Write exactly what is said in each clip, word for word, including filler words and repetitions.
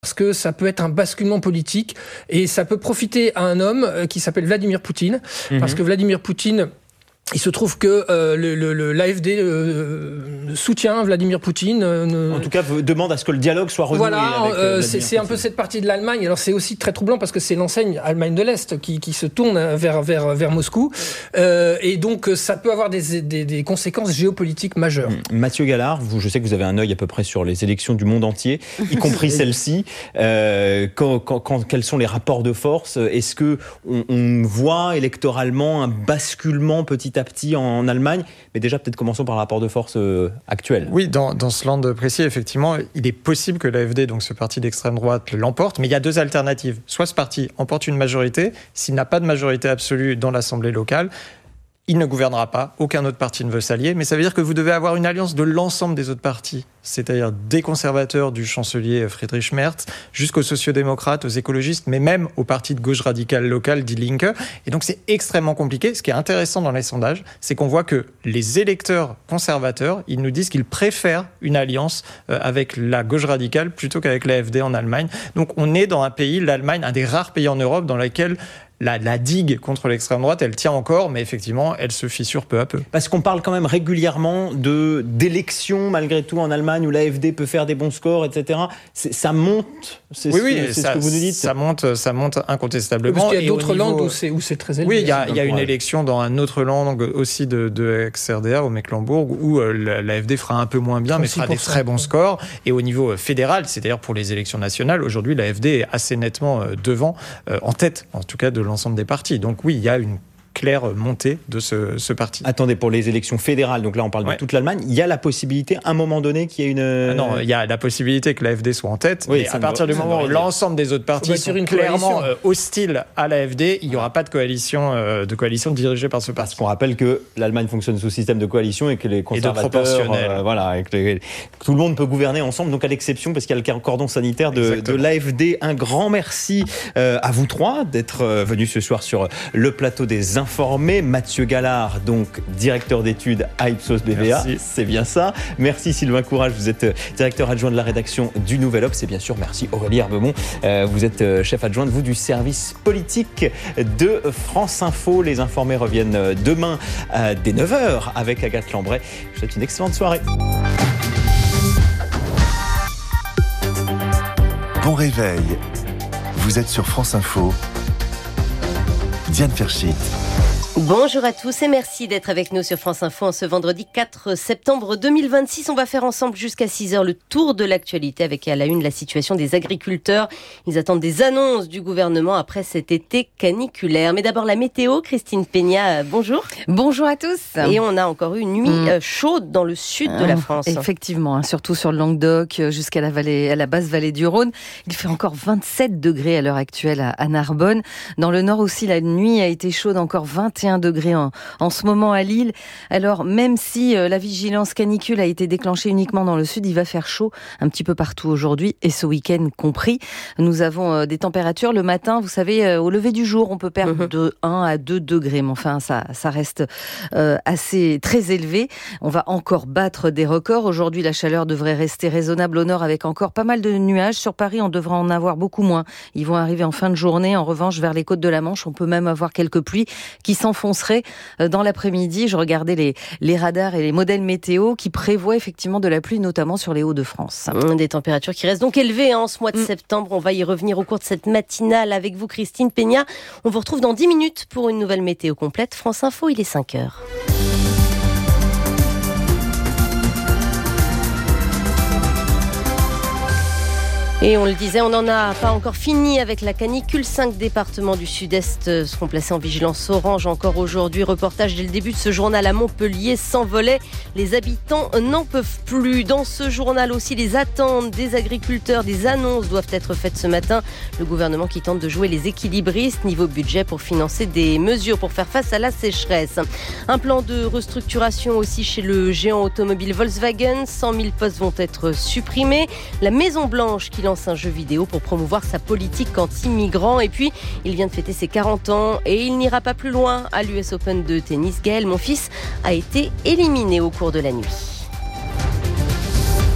Parce que ça peut être un basculement politique et ça peut profiter à un homme qui s'appelle Vladimir Poutine. Mmh. Parce que Vladimir Poutine, il se trouve que euh, le, le, l'A F D euh, soutient Vladimir Poutine. Euh, en tout cas, demande à ce que le dialogue soit renoué. Voilà, avec, euh, c'est, c'est un peu cette partie de l'Allemagne. Alors c'est aussi très troublant parce que c'est l'enseigne Allemagne de l'Est qui, qui se tourne vers, vers, vers Moscou. Euh, et donc ça peut avoir des, des, des conséquences géopolitiques majeures. Mathieu Gallard, vous, je sais que vous avez un œil à peu près sur les élections du monde entier, y compris celle-ci. Euh, quand, quand, quand, quels sont les rapports de force ? Est-ce qu'on on voit électoralement un basculement petit à petit en Allemagne, mais déjà peut-être commençons par le rapport de force euh, actuel. Oui, dans, dans ce land précis, effectivement, il est possible que l'A F D, donc ce parti d'extrême droite, l'emporte, mais il y a deux alternatives. Soit ce parti emporte une majorité, s'il n'a pas de majorité absolue dans l'Assemblée locale, il ne gouvernera pas, aucun autre parti ne veut s'allier, mais ça veut dire que vous devez avoir une alliance de l'ensemble des autres partis, c'est-à-dire des conservateurs du chancelier Friedrich Merz, jusqu'aux sociodémocrates, aux écologistes, mais même au parti de gauche radicale local, Die Linke. Et donc c'est extrêmement compliqué. Ce qui est intéressant dans les sondages, c'est qu'on voit que les électeurs conservateurs, ils nous disent qu'ils préfèrent une alliance avec la gauche radicale plutôt qu'avec l'A F D en Allemagne. Donc on est dans un pays, l'Allemagne, un des rares pays en Europe dans lequel La, la digue contre l'extrême droite, elle tient encore, mais effectivement, elle se fissure peu à peu. Parce qu'on parle quand même régulièrement de, d'élections, malgré tout, en Allemagne, où l'A F D peut faire des bons scores, et cetera. C'est, ça monte, c'est, oui, ce, oui, c'est ça, ce que vous nous dites. Ça monte, ça monte incontestablement. Parce qu'il y a et d'autres niveau... landes où c'est, où c'est très élevé. Oui, il y a, il y a une élection dans un autre land aussi de, de ex-R D R, au Mecklembourg, où euh, l'A F D fera un peu moins bien, mais fera des très bons scores. Et au niveau fédéral, c'est-à-dire pour les élections nationales, aujourd'hui, l'A F D est assez nettement euh, devant, euh, en tête, en tout cas, de l'ensemble des partis. Donc, Donc oui, il y a une claire montée de ce, ce parti. Attendez, pour les élections fédérales, donc là on parle ouais. de toute l'Allemagne, il y a la possibilité, à un moment donné, qu'il y ait une... Ah non, il y a la possibilité que l'A F D soit en tête, oui, mais à partir du moment où l'ensemble des autres partis sont une clairement euh, hostiles à l'A F D, il n'y aura pas de coalition, euh, de coalition dirigée par ce parti. Parce qu'on rappelle que l'Allemagne fonctionne sous système de coalition et que les conservateurs... Euh, voilà, et que les, tout le monde peut gouverner ensemble, donc à l'exception, parce qu'il y a le cordon sanitaire de, de l'A F D. Un grand merci euh, à vous trois d'être euh, venus ce soir sur le plateau des Informés. Mathieu Gallard, donc directeur d'études à Ipsos B V A, merci. C'est bien ça. Merci Sylvain Courage, vous êtes directeur adjoint de la rédaction du Nouvel Obs. Et bien sûr, merci Aurélie Herbemont, euh, vous êtes chef adjointe, vous, du service politique de France Info. Les Informés reviennent demain euh, dès neuf heures avec Agathe Lambray. Je vous souhaite une excellente soirée. Bon réveil, vous êtes sur France Info. Diane Ferschit. Bonjour à tous et merci d'être avec nous sur France Info en ce vendredi quatre septembre deux mille vingt-six. On va faire ensemble jusqu'à six heures le tour de l'actualité avec à la une la situation des agriculteurs. Ils attendent des annonces du gouvernement après cet été caniculaire. Mais d'abord la météo, Christine Peña, bonjour. Bonjour à tous. Et on a encore eu une nuit mmh. chaude dans le sud de la France. Effectivement, hein, surtout sur le Languedoc jusqu'à la vallée, à la basse vallée du Rhône. Il fait encore vingt-sept degrés à l'heure actuelle à, à Narbonne. Dans le nord aussi, la nuit a été chaude, encore vingt et un degrés en, en ce moment à Lille. Alors même si euh, la vigilance canicule a été déclenchée uniquement dans le sud, il va faire chaud un petit peu partout aujourd'hui et ce week-end compris. Nous avons euh, des températures le matin, vous savez, euh, au lever du jour, on peut perdre mmh. de un à deux degrés, mais enfin ça, ça reste euh, assez très élevé. On va encore battre des records. Aujourd'hui, la chaleur devrait rester raisonnable au nord avec encore pas mal de nuages. Sur Paris, on devrait en avoir beaucoup moins. Ils vont arriver en fin de journée. En revanche, vers les côtes de la Manche, on peut même avoir quelques pluies qui s'enfonceront dans l'après-midi. Je regardais les, les radars et les modèles météo qui prévoient effectivement de la pluie, notamment sur les Hauts-de-France. Des températures qui restent donc élevées hein, en ce mois de mmh. septembre. On va y revenir au cours de cette matinale avec vous, Christine Peña. On vous retrouve dans dix minutes pour une nouvelle météo complète. France Info, il est cinq heures. Et on le disait, on n'en a pas encore fini avec la canicule. Cinq départements du sud-est seront placés en vigilance orange encore aujourd'hui. Reportage dès le début de ce journal à Montpellier, s'envolait. Les habitants n'en peuvent plus. Dans ce journal aussi, les attentes des agriculteurs, des annonces doivent être faites ce matin. Le gouvernement qui tente de jouer les équilibristes niveau budget pour financer des mesures pour faire face à la sécheresse. Un plan de restructuration aussi chez le géant automobile Volkswagen. cent mille postes vont être supprimés. La Maison-Blanche qui lance un jeu vidéo pour promouvoir sa politique anti-migrants. Et puis, il vient de fêter ses quarante ans et il n'ira pas plus loin à l'U S Open de tennis. Gaël Monfils a été éliminé au cours de la nuit.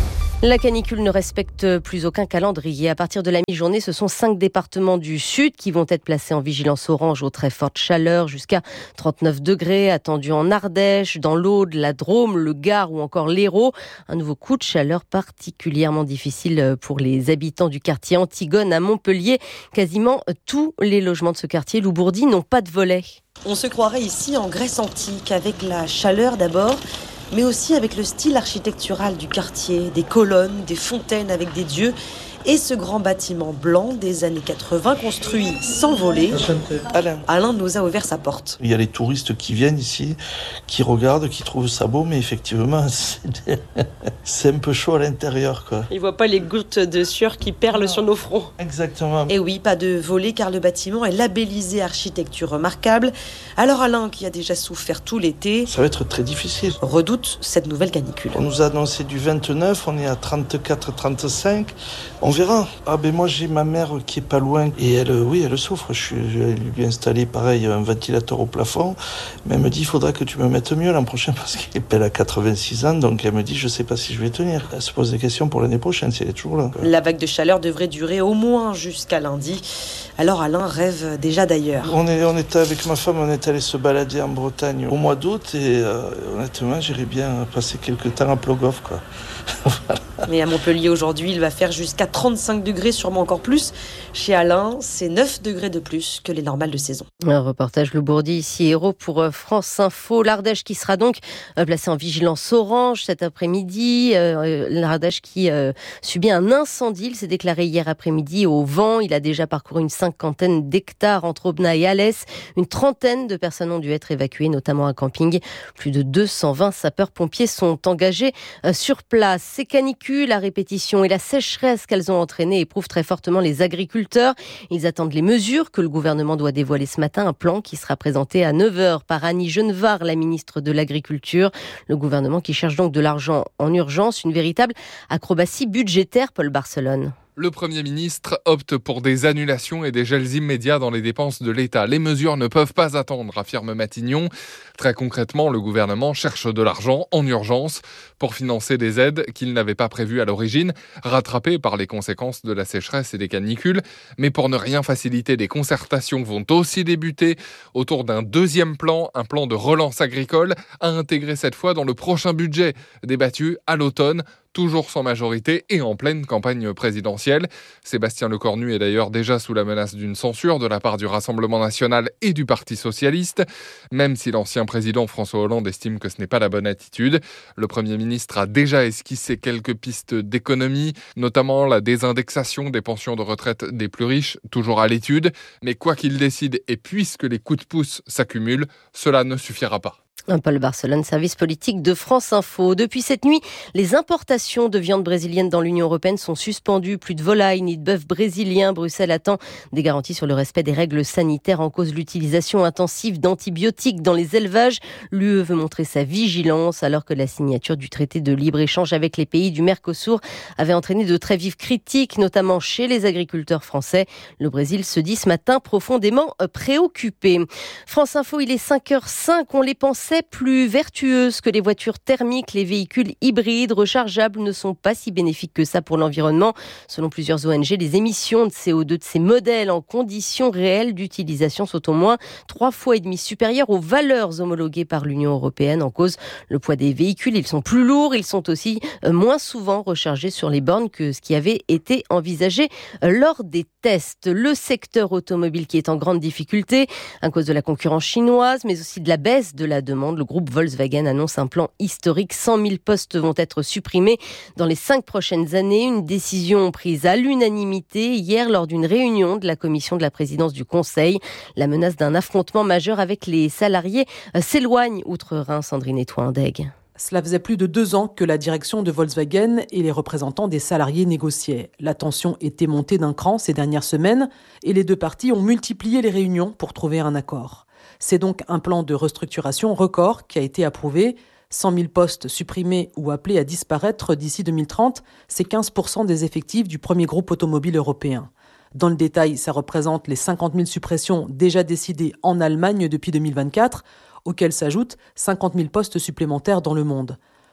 La canicule ne respecte plus aucun calendrier. À partir de la mi-journée, ce sont cinq départements du sud qui vont être placés en vigilance orange aux très fortes chaleurs, jusqu'à trente-neuf degrés attendus en Ardèche, dans l'Aude, la Drôme, le Gard ou encore l'Hérault. Un nouveau coup de chaleur particulièrement difficile pour les habitants du quartier Antigone à Montpellier. Quasiment tous les logements de ce quartier Loubourdi n'ont pas de volets. On se croirait ici en Grèce antique, avec la chaleur d'abord, mais aussi avec le style architectural du quartier, des colonnes, des fontaines avec des dieux, et ce grand bâtiment blanc des années quatre-vingts construit sans voler. Alain. Alain nous a ouvert sa porte. Il y a les touristes qui viennent ici, qui regardent, qui trouvent ça beau, mais effectivement, c'est, c'est un peu chaud à l'intérieur, quoi. Ils voient pas les gouttes de sueur qui perlent sur nos fronts. Exactement. Et oui, pas de volet car le bâtiment est labellisé architecture remarquable. Alors Alain, qui a déjà souffert tout l'été, ça va être très difficile, redoute cette nouvelle canicule. On nous a annoncé du vingt-neuf, on est à trente-quatre trente-cinq. On verra. Ah ben moi j'ai ma mère qui est pas loin et elle, oui, elle souffre. Je suis, je lui ai installé pareil un ventilateur au plafond, mais elle me dit il faudra que tu me mettes mieux l'an prochain parce qu'elle a quatre-vingt-six ans, donc elle me dit je sais pas si je vais tenir. Elle se pose des questions pour l'année prochaine si elle est toujours là. La vague de chaleur devrait durer au moins jusqu'à lundi. Alors Alain rêve déjà d'ailleurs. On est, on était avec ma femme, on est allé se balader en Bretagne au mois d'août et euh, honnêtement j'irais bien passer quelques temps à Plogoff, quoi. Voilà. Mais à Montpellier aujourd'hui, il va faire jusqu'à trente-cinq degrés, sûrement encore plus. Chez Alain, c'est neuf degrés de plus que les normales de saison. Un reportage Loubourdi, ici Hérault pour France Info. L'Ardèche qui sera donc placée en vigilance orange cet après-midi. Euh, L'Ardèche qui euh, subit un incendie. Il s'est déclaré hier après-midi au vent. Il a déjà parcouru une cinquantaine d'hectares entre Aubenas et Alès. Une trentaine de personnes ont dû être évacuées, notamment à camping. Plus de deux cent vingt sapeurs-pompiers sont engagés euh, sur place. Ces canicules à répétition et la sécheresse qu'elles ont entraînée éprouvent très fortement les agriculteurs. Ils attendent les mesures que le gouvernement doit dévoiler ce matin. Un plan qui sera présenté à neuf heures par Annie Genevard, la ministre de l'Agriculture. Le gouvernement qui cherche donc de l'argent en urgence. Une véritable acrobatie budgétaire, Paul Barcelone. Le Premier ministre opte pour des annulations et des gels immédiats dans les dépenses de l'État. Les mesures ne peuvent pas attendre, affirme Matignon. Très concrètement, le gouvernement cherche de l'argent en urgence pour financer des aides qu'il n'avait pas prévues à l'origine, rattrapées par les conséquences de la sécheresse et des canicules. Mais pour ne rien faciliter, des concertations vont aussi débuter autour d'un deuxième plan, un plan de relance agricole, à intégrer cette fois dans le prochain budget, débattu à l'automne, toujours sans majorité et en pleine campagne présidentielle. Sébastien Lecornu est d'ailleurs déjà sous la menace d'une censure de la part du Rassemblement national et du Parti socialiste, même si l'ancien président François Hollande estime que ce n'est pas la bonne attitude. Le Premier ministre a déjà esquissé quelques pistes d'économie, notamment la désindexation des pensions de retraite des plus riches, toujours à l'étude. Mais quoi qu'il décide et puisque les coups de pouce s'accumulent, cela ne suffira pas. Paul Barcelone, service politique de France Info. Depuis cette nuit, les importations de viande brésilienne dans l'Union européenne sont suspendues. Plus de volailles ni de bœuf brésilien. Bruxelles attend des garanties sur le respect des règles sanitaires. En cause l'utilisation intensive d'antibiotiques dans les élevages. L'U E veut montrer sa vigilance alors que la signature du traité de libre-échange avec les pays du Mercosur avait entraîné de très vives critiques, notamment chez les agriculteurs français. Le Brésil se dit ce matin profondément préoccupé. France Info, il est cinq heures cinq. On les pensait plus vertueuses que les voitures thermiques. Les véhicules hybrides rechargeables ne sont pas si bénéfiques que ça pour l'environnement. Selon plusieurs O N G, les émissions de C O deux de ces modèles en conditions réelles d'utilisation sont au moins trois fois et demi supérieures aux valeurs homologuées par l'Union européenne. En cause, le poids des véhicules, ils sont plus lourds, ils sont aussi moins souvent rechargés sur les bornes que ce qui avait été envisagé lors des tests. Le secteur automobile qui est en grande difficulté à cause de la concurrence chinoise, mais aussi de la baisse de la demande. Le groupe Volkswagen annonce un plan historique. cent mille postes vont être supprimés dans les cinq prochaines années. Une décision prise à l'unanimité hier lors d'une réunion de la commission de la présidence du Conseil. La menace d'un affrontement majeur avec les salariés s'éloigne outre-Rhin. Sandrine Etouin-Deg. Cela faisait plus de deux ans que la direction de Volkswagen et les représentants des salariés négociaient. La tension était montée d'un cran ces dernières semaines et les deux parties ont multiplié les réunions pour trouver un accord. C'est donc un plan de restructuration record qui a été approuvé. cent mille postes supprimés ou appelés à disparaître d'ici deux mille trente, c'est quinze pour cent des effectifs du premier groupe automobile européen. Dans le détail, ça représente les cinquante mille suppressions déjà décidées en Allemagne depuis deux mille vingt-quatre, auxquelles s'ajoutent cinquante mille postes supplémentaires dans le monde.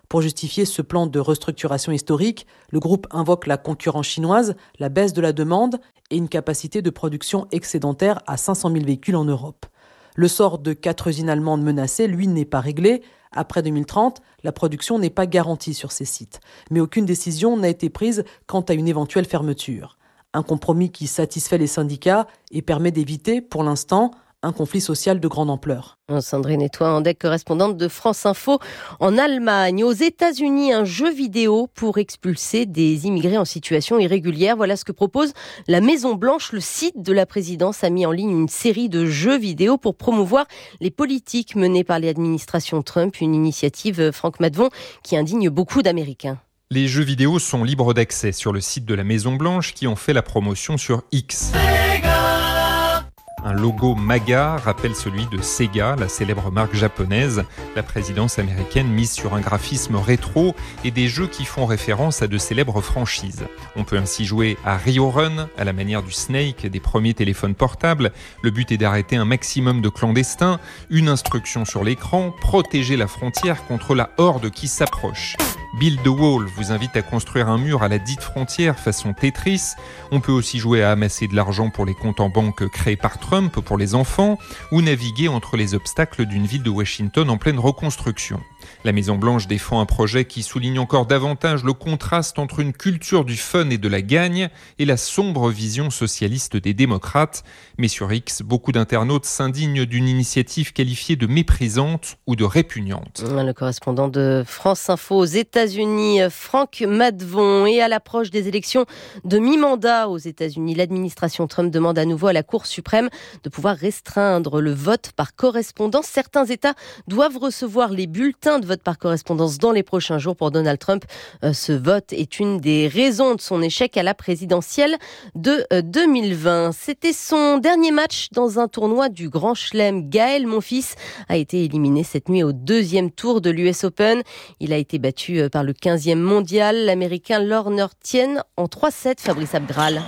Pour justifier ce plan de restructuration historique, le groupe invoque la concurrence chinoise, la baisse de la demande et une capacité de production excédentaire à cinq cent mille véhicules en Europe. Le sort de quatre usines allemandes menacées, lui, n'est pas réglé. Après deux mille trente, la production n'est pas garantie sur ces sites. Mais aucune décision n'a été prise quant à une éventuelle fermeture. Un compromis qui satisfait les syndicats et permet d'éviter, pour l'instant, un conflit social de grande ampleur. Sandrine Etouin-Andec, correspondante de France Info en Allemagne. Aux États-Unis, un jeu vidéo pour expulser des immigrés en situation irrégulière. Voilà ce que propose la Maison-Blanche. Le site de la présidence a mis en ligne une série de jeux vidéo pour promouvoir les politiques menées par l'administration Trump. Une initiative, Franck Madvon, qui indigne beaucoup d'Américains. Les jeux vidéo sont libres d'accès sur le site de la Maison-Blanche qui en fait la promotion sur X. Un logo MAGA rappelle celui de Sega, la célèbre marque japonaise. La présidence américaine mise sur un graphisme rétro et des jeux qui font référence à de célèbres franchises. On peut ainsi jouer à Rio Run, à la manière du Snake des premiers téléphones portables. Le but est d'arrêter un maximum de clandestins. Une instruction sur l'écran, protéger la frontière contre la horde qui s'approche. Build the Wall vous invite à construire un mur à la dite frontière façon Tetris. On peut aussi jouer à amasser de l'argent pour les comptes en banque créés par Trump pour les enfants ou naviguer entre les obstacles d'une ville de Washington en pleine reconstruction. La Maison-Blanche défend un projet qui souligne encore davantage le contraste entre une culture du fun et de la gagne et la sombre vision socialiste des démocrates. Mais sur X, beaucoup d'internautes s'indignent d'une initiative qualifiée de méprisante ou de répugnante. Le correspondant de France Info aux États-Unis, Franck Madvon. Et à l'approche des élections de mi-mandat aux États-Unis, l'administration Trump demande à nouveau à la Cour suprême de pouvoir restreindre le vote par correspondance. Certains États doivent recevoir les bulletins de vote par correspondance dans les prochains jours. Pour Donald Trump, ce vote est une des raisons de son échec à la présidentielle de deux mille vingt. C'était son dernier match dans un tournoi du Grand Chelem. Gaël Monfils a été éliminé cette nuit au deuxième tour de l'U S Open. Il a été battu par le quinzième mondial, l'Américain Lorner Tien, en trois sept. Fabrice Abgral.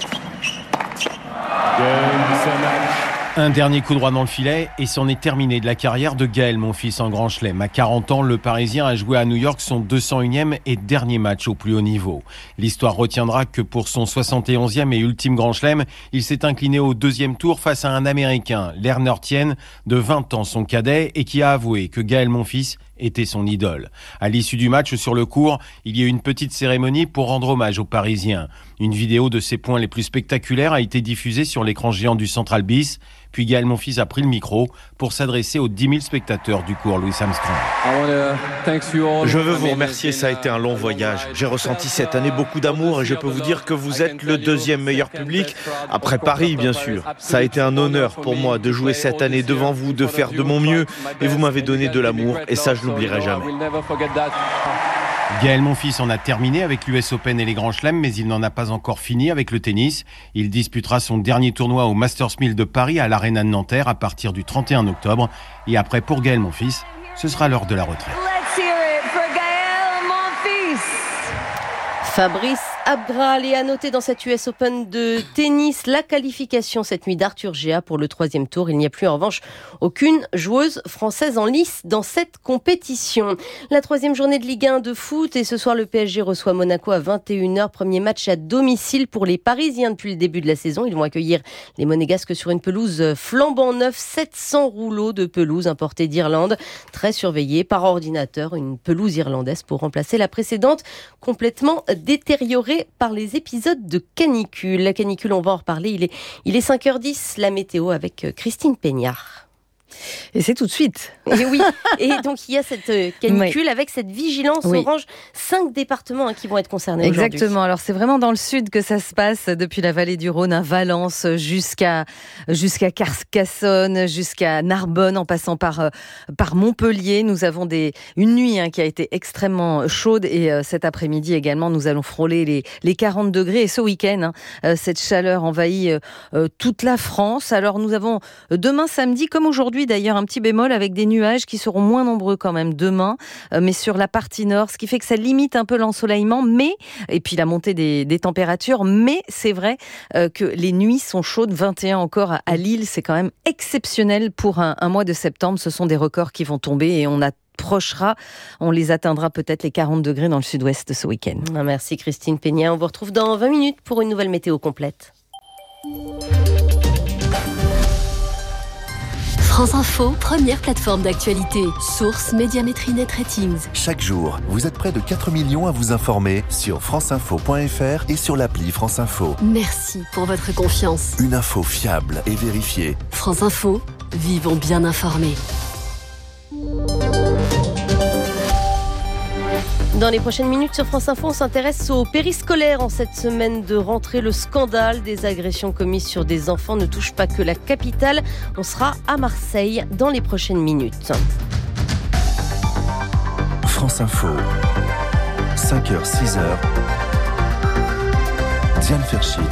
Un dernier coup droit dans le filet et c'en est terminé de la carrière de Gaël Monfils en Grand Chelem. À quarante ans, le Parisien a joué à New York son deux cent unième et dernier match au plus haut niveau. L'histoire retiendra que pour son soixante et onzième et ultime Grand Chelem, il s'est incliné au deuxième tour face à un Américain, Lerner Tien, de vingt ans, son cadet, et qui a avoué que Gaël Monfils était son idole. À l'issue du match sur le court, il y a eu une petite cérémonie pour rendre hommage aux Parisiens. Une vidéo de ses points les plus spectaculaires a été diffusée sur l'écran géant du Central Bis. Puis Gaël Monfils a pris le micro pour s'adresser aux dix mille spectateurs du cours Louis Armstrong. Je veux vous remercier, ça a été un long voyage. J'ai ressenti cette année beaucoup d'amour et je peux vous dire que vous êtes le deuxième meilleur public, après Paris bien sûr. Ça a été un honneur pour moi de jouer cette année devant vous, de faire de mon mieux et vous m'avez donné de l'amour et ça je l'oublierai jamais. Gaël Monfils en a terminé avec l'U S Open et les Grands Chelems, mais il n'en a pas encore fini avec le tennis. Il disputera son dernier tournoi au Masters mille de Paris à l'Arena de Nanterre à partir du trente et un octobre. Et après, pour Gaël Monfils, ce sera l'heure de la retraite. Fabrice Abgral. Et à noter dans cette U S Open de tennis, la qualification cette nuit d'Arthur Géa pour le troisième tour. Il n'y a plus en revanche aucune joueuse française en lice dans cette compétition. La troisième journée de Ligue un de foot et ce soir le P S G reçoit Monaco à vingt et une heures. Premier match à domicile pour les Parisiens depuis le début de la saison. Ils vont accueillir les Monégasques sur une pelouse flambant neuve. sept cents rouleaux de pelouse importés d'Irlande, très surveillés par ordinateur. Une pelouse irlandaise pour remplacer la précédente, complètement détériorée par les épisodes de canicule. La canicule, on va en reparler, il est, il est cinq heures dix, la météo avec Christine Peignard. Et c'est tout de suite. Et oui, et donc il y a cette canicule oui. avec cette vigilance oui. orange, cinq départements hein, qui vont être concernés Exactement. aujourd'hui. Alors c'est vraiment dans le sud que ça se passe, depuis la vallée du Rhône à Valence jusqu'à jusqu'à Carcassonne, jusqu'à Narbonne, en passant par par Montpellier. Nous avons des une nuit hein, qui a été extrêmement chaude et euh, cet après-midi également nous allons frôler les les quarante degrés et ce week-end hein, euh, cette chaleur envahit euh, toute la France. Alors nous avons euh, demain samedi comme aujourd'hui d'ailleurs un petit bémol avec des nuages qui seront moins nombreux quand même demain, euh, mais sur la partie nord, ce qui fait que ça limite un peu l'ensoleillement, mais et puis la montée des, des températures. Mais c'est vrai euh, que les nuits sont chaudes, vingt et un encore à, à Lille, c'est quand même exceptionnel pour un, un mois de septembre. Ce sont des records qui vont tomber et on a s'approchera. On les atteindra peut-être les quarante degrés dans le sud-ouest ce week-end. Merci Christine Peña. On vous retrouve dans vingt minutes pour une nouvelle météo complète. France Info, première plateforme d'actualité. Source Médiamétrie Net Ratings. Chaque jour, vous êtes près de quatre millions à vous informer sur franceinfo point f r et sur l'appli France Info. Merci pour votre confiance. Une info fiable et vérifiée. France Info, vivons bien informés. Dans les prochaines minutes sur France Info, on s'intéresse au périscolaire en cette semaine de rentrée. Le scandale des agressions commises sur des enfants ne touche pas que la capitale. On sera à Marseille dans les prochaines minutes. France Info, cinq heures, six heures. Diane Ferchit.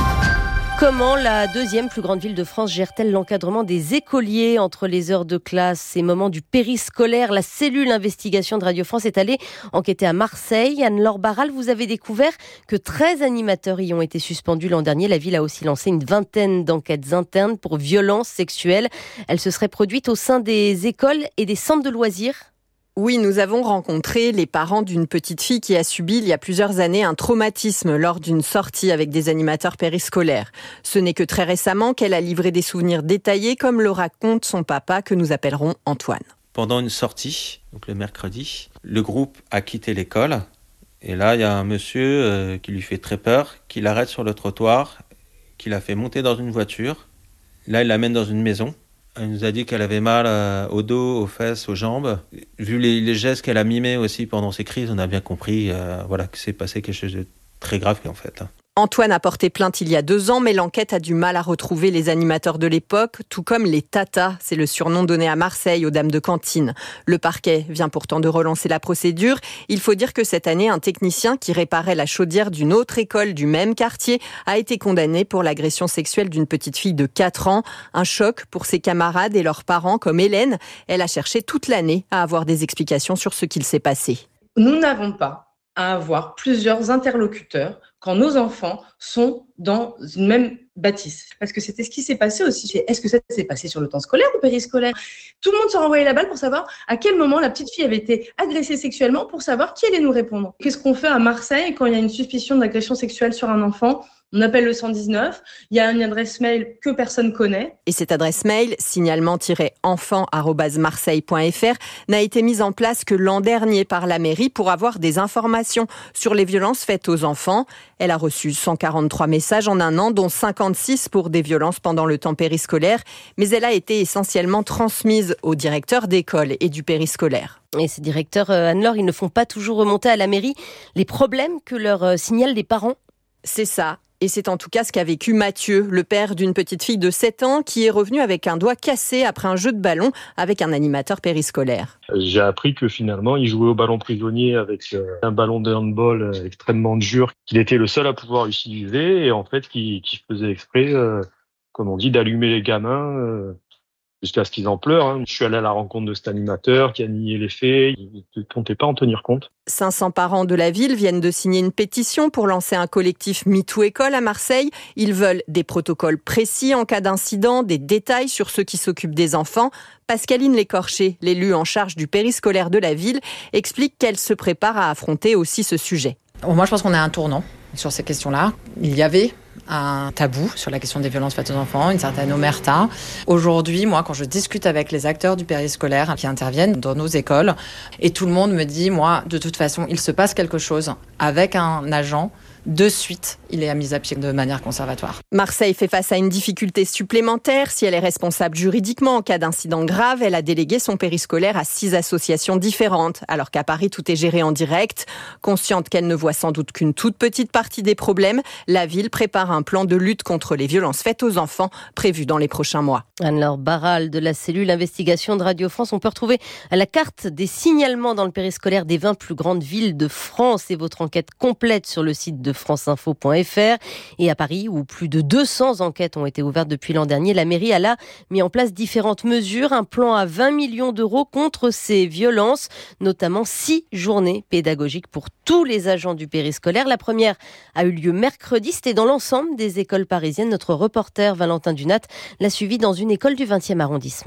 Comment la deuxième plus grande ville de France gère-t-elle l'encadrement des écoliers entre les heures de classe, ces moments du périscolaire? La cellule investigation de Radio France est allée enquêter à Marseille. Anne-Laure Barral, vous avez découvert que treize animateurs y ont été suspendus l'an dernier. La ville a aussi lancé une vingtaine d'enquêtes internes pour violences sexuelles. Elles se seraient produites au sein des écoles et des centres de loisirs. Oui, nous avons rencontré les parents d'une petite fille qui a subi il y a plusieurs années un traumatisme lors d'une sortie avec des animateurs périscolaires. Ce n'est que très récemment qu'elle a livré des souvenirs détaillés, comme le raconte son papa, que nous appellerons Antoine. Pendant une sortie, donc le mercredi, le groupe a quitté l'école. Et là, il y a un monsieur euh, qui lui fait très peur, qui l'arrête sur le trottoir, qui la fait monter dans une voiture. Là, il l'amène dans une maison. Elle nous a dit qu'elle avait mal euh, au dos, aux fesses, aux jambes. Vu les, les gestes qu'elle a mimés aussi pendant ces crises, on a bien compris euh, voilà, que c'est passé quelque chose de très grave en fait. Antoine a porté plainte il y a deux ans, mais l'enquête a du mal à retrouver les animateurs de l'époque, tout comme les tatas, c'est le surnom donné à Marseille aux dames de cantine. Le parquet vient pourtant de relancer la procédure. Il faut dire que cette année, un technicien qui réparait la chaudière d'une autre école du même quartier a été condamné pour l'agression sexuelle d'une petite fille de quatre ans. Un choc pour ses camarades et leurs parents comme Hélène. Elle a cherché toute l'année à avoir des explications sur ce qu'il s'est passé. Nous n'avons pas à avoir plusieurs interlocuteurs quand nos enfants sont dans une même bâtisse. Parce que c'était ce qui s'est passé aussi. Est-ce que ça s'est passé sur le temps scolaire ou périscolaire? Tout le monde se renvoyait la balle pour savoir à quel moment la petite fille avait été agressée sexuellement, pour savoir qui allait nous répondre. Qu'est-ce qu'on fait à Marseille quand il y a une suspicion d'agression sexuelle sur un enfant? On appelle le cent dix-neuf, il y a une adresse mail que personne connaît. Et cette adresse mail, signalement tiret enfant arobase marseille point f r, n'a été mise en place que l'an dernier par la mairie pour avoir des informations sur les violences faites aux enfants. Elle a reçu cent quarante-trois messages en un an, dont cinquante-six pour des violences pendant le temps périscolaire. Mais elle a été essentiellement transmise aux directeurs d'école et du périscolaire. Et ces directeurs, Anne-Laure, ils ne font pas toujours remonter à la mairie les problèmes que leur signalent les parents? C'est ça. Et c'est en tout cas ce qu'a vécu Mathieu, le père d'une petite fille de sept ans qui est revenu avec un doigt cassé après un jeu de ballon avec un animateur périscolaire. J'ai appris que finalement, il jouait au ballon prisonnier avec un ballon de handball extrêmement dur qu'il était le seul à pouvoir utiliser et en fait qui, qui faisait exprès, euh, comme on dit, d'allumer les gamins euh, jusqu'à ce qu'ils en pleurent. Hein. Je suis allé à la rencontre de cet animateur qui a nié les faits, il ne comptait pas en tenir compte. cinq cents parents de la ville viennent de signer une pétition pour lancer un collectif MeToo École à Marseille. Ils veulent des protocoles précis en cas d'incident, des détails sur ceux qui s'occupent des enfants. Pascaline Lécorché, l'élue en charge du périscolaire de la ville, explique qu'elle se prépare à affronter aussi ce sujet. Moi, je pense qu'on a un tournant sur ces questions-là. Il y avait un tabou sur la question des violences faites aux enfants, une certaine omerta. Aujourd'hui, moi, quand je discute avec les acteurs du périscolaire qui interviennent dans nos écoles, et tout le monde me dit, moi, de toute façon, il se passe quelque chose avec un agent, de suite, il est mis à pied de manière conservatoire. Marseille fait face à une difficulté supplémentaire. Si elle est responsable juridiquement en cas d'incident grave, elle a délégué son périscolaire à six associations différentes, alors qu'à Paris, tout est géré en direct. Consciente qu'elle ne voit sans doute qu'une toute petite partie des problèmes, la ville prépare un plan de lutte contre les violences faites aux enfants prévu dans les prochains mois. Anne-Laure Barral de la cellule investigation de Radio France. On peut retrouver la carte des signalements dans le périscolaire des vingt plus grandes villes de France et votre enquête complète sur le site de franceinfo point f r. Et à Paris, où plus de deux cents enquêtes ont été ouvertes depuis l'an dernier, la mairie a là mis en place différentes mesures, un plan à vingt millions d'euros contre ces violences, notamment six journées pédagogiques pour tous les agents du périscolaire. La première a eu lieu mercredi, c'était dans l'ensemble des écoles parisiennes. Notre reporter Valentin Dunat l'a suivi dans une école du vingtième arrondissement.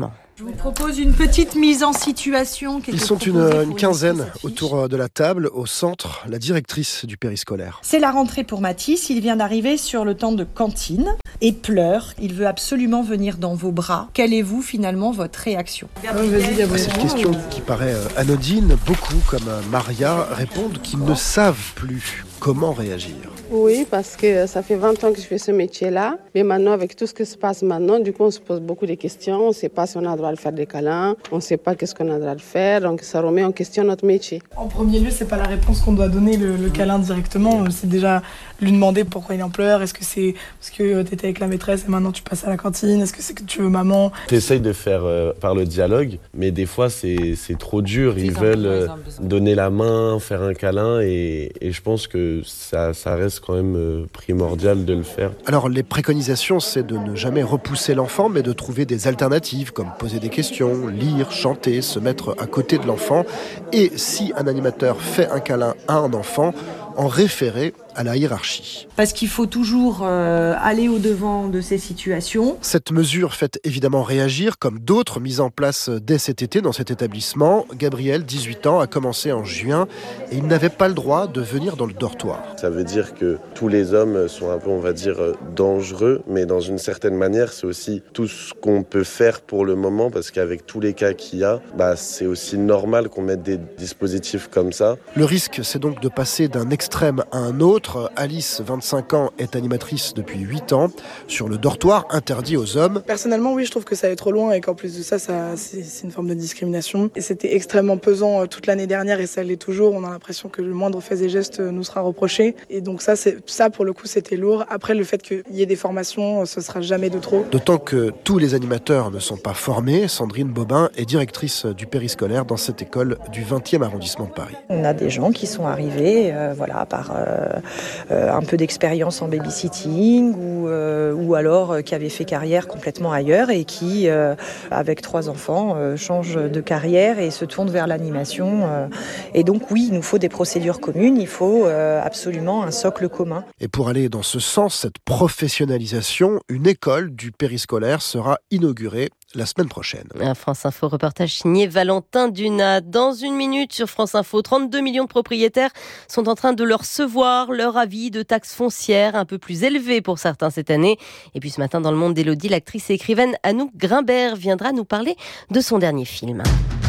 Je vous propose une petite mise en situation. Ils sont une, une quinzaine autour de la table, au centre, la directrice du périscolaire. C'est la rentrée pour Mathis, il vient d'arriver sur le temps de cantine et pleure. Il veut absolument venir dans vos bras. Quelle est vous finalement votre réaction ? Cette question qui paraît anodine, beaucoup comme Maria répondent qu'ils ne savent plus comment réagir. Oui, parce que ça fait vingt ans que je fais ce métier-là. Mais maintenant, avec tout ce qui se passe maintenant, du coup, on se pose beaucoup de questions. On ne sait pas si on a le droit de faire des câlins. On ne sait pas qu'est-ce qu'on a le droit de faire. Donc, ça remet en question notre métier. En premier lieu, c'est pas la réponse qu'on doit donner, le, le câlin directement. C'est déjà lui demander pourquoi il en pleure. Est-ce que c'est parce que tu étais avec la maîtresse et maintenant tu passes à la cantine ? Est-ce que c'est que tu veux maman ? Tu essayes de faire euh, par le dialogue, mais des fois, c'est, c'est trop dur. Ils veulent euh, donner la main, faire un câlin. Et, et je pense que ça, ça reste quand même euh, primordial de le faire. Alors, les préconisations, c'est de ne jamais repousser l'enfant, mais de trouver des alternatives, comme poser des questions, lire, chanter, se mettre à côté de l'enfant. Et si un animateur fait un câlin à un enfant, en référer à la hiérarchie. Parce qu'il faut toujours euh, aller au-devant de ces situations. Cette mesure fait évidemment réagir, comme d'autres mises en place dès cet été dans cet établissement. Gabriel, dix-huit ans, a commencé en juin et il n'avait pas le droit de venir dans le dortoir. Ça veut dire que tous les hommes sont un peu, on va dire, dangereux, mais dans une certaine manière, c'est aussi tout ce qu'on peut faire pour le moment, parce qu'avec tous les cas qu'il y a, bah, c'est aussi normal qu'on mette des dispositifs comme ça. Le risque, c'est donc de passer d'un extrême à un autre. Alice, vingt-cinq ans, est animatrice depuis huit ans sur le dortoir interdit aux hommes. Personnellement, oui, je trouve que ça allait trop loin et qu'en plus de ça, ça c'est, c'est une forme de discrimination. Et c'était extrêmement pesant toute l'année dernière et ça l'est toujours. On a l'impression que le moindre fait et geste nous sera reproché. Et donc ça, c'est, ça pour le coup, c'était lourd. Après, le fait qu'il y ait des formations, ce sera jamais de trop. D'autant que tous les animateurs ne sont pas formés. Sandrine Bobin est directrice du périscolaire dans cette école du vingtième arrondissement de Paris. On a des gens qui sont arrivés euh, voilà, par... Euh, Euh, un peu d'expérience en babysitting ou, euh, ou alors euh, qui avaient fait carrière complètement ailleurs et qui, euh, avec trois enfants, euh, changent de carrière et se tournent vers l'animation. Euh, et donc oui, il nous faut des procédures communes, il faut euh, absolument un socle commun. Et pour aller dans ce sens, cette professionnalisation, une école du périscolaire sera inaugurée la semaine prochaine. Un France Info reportage signé Valentin Dunat. Dans une minute sur France Info, trente-deux millions de propriétaires sont en train de leur recevoir leur avis de taxes foncières un peu plus élevé pour certains cette année. Et puis ce matin dans Le Monde d'Élodie, l'actrice et écrivaine Anouk Grimbert viendra nous parler de son dernier film.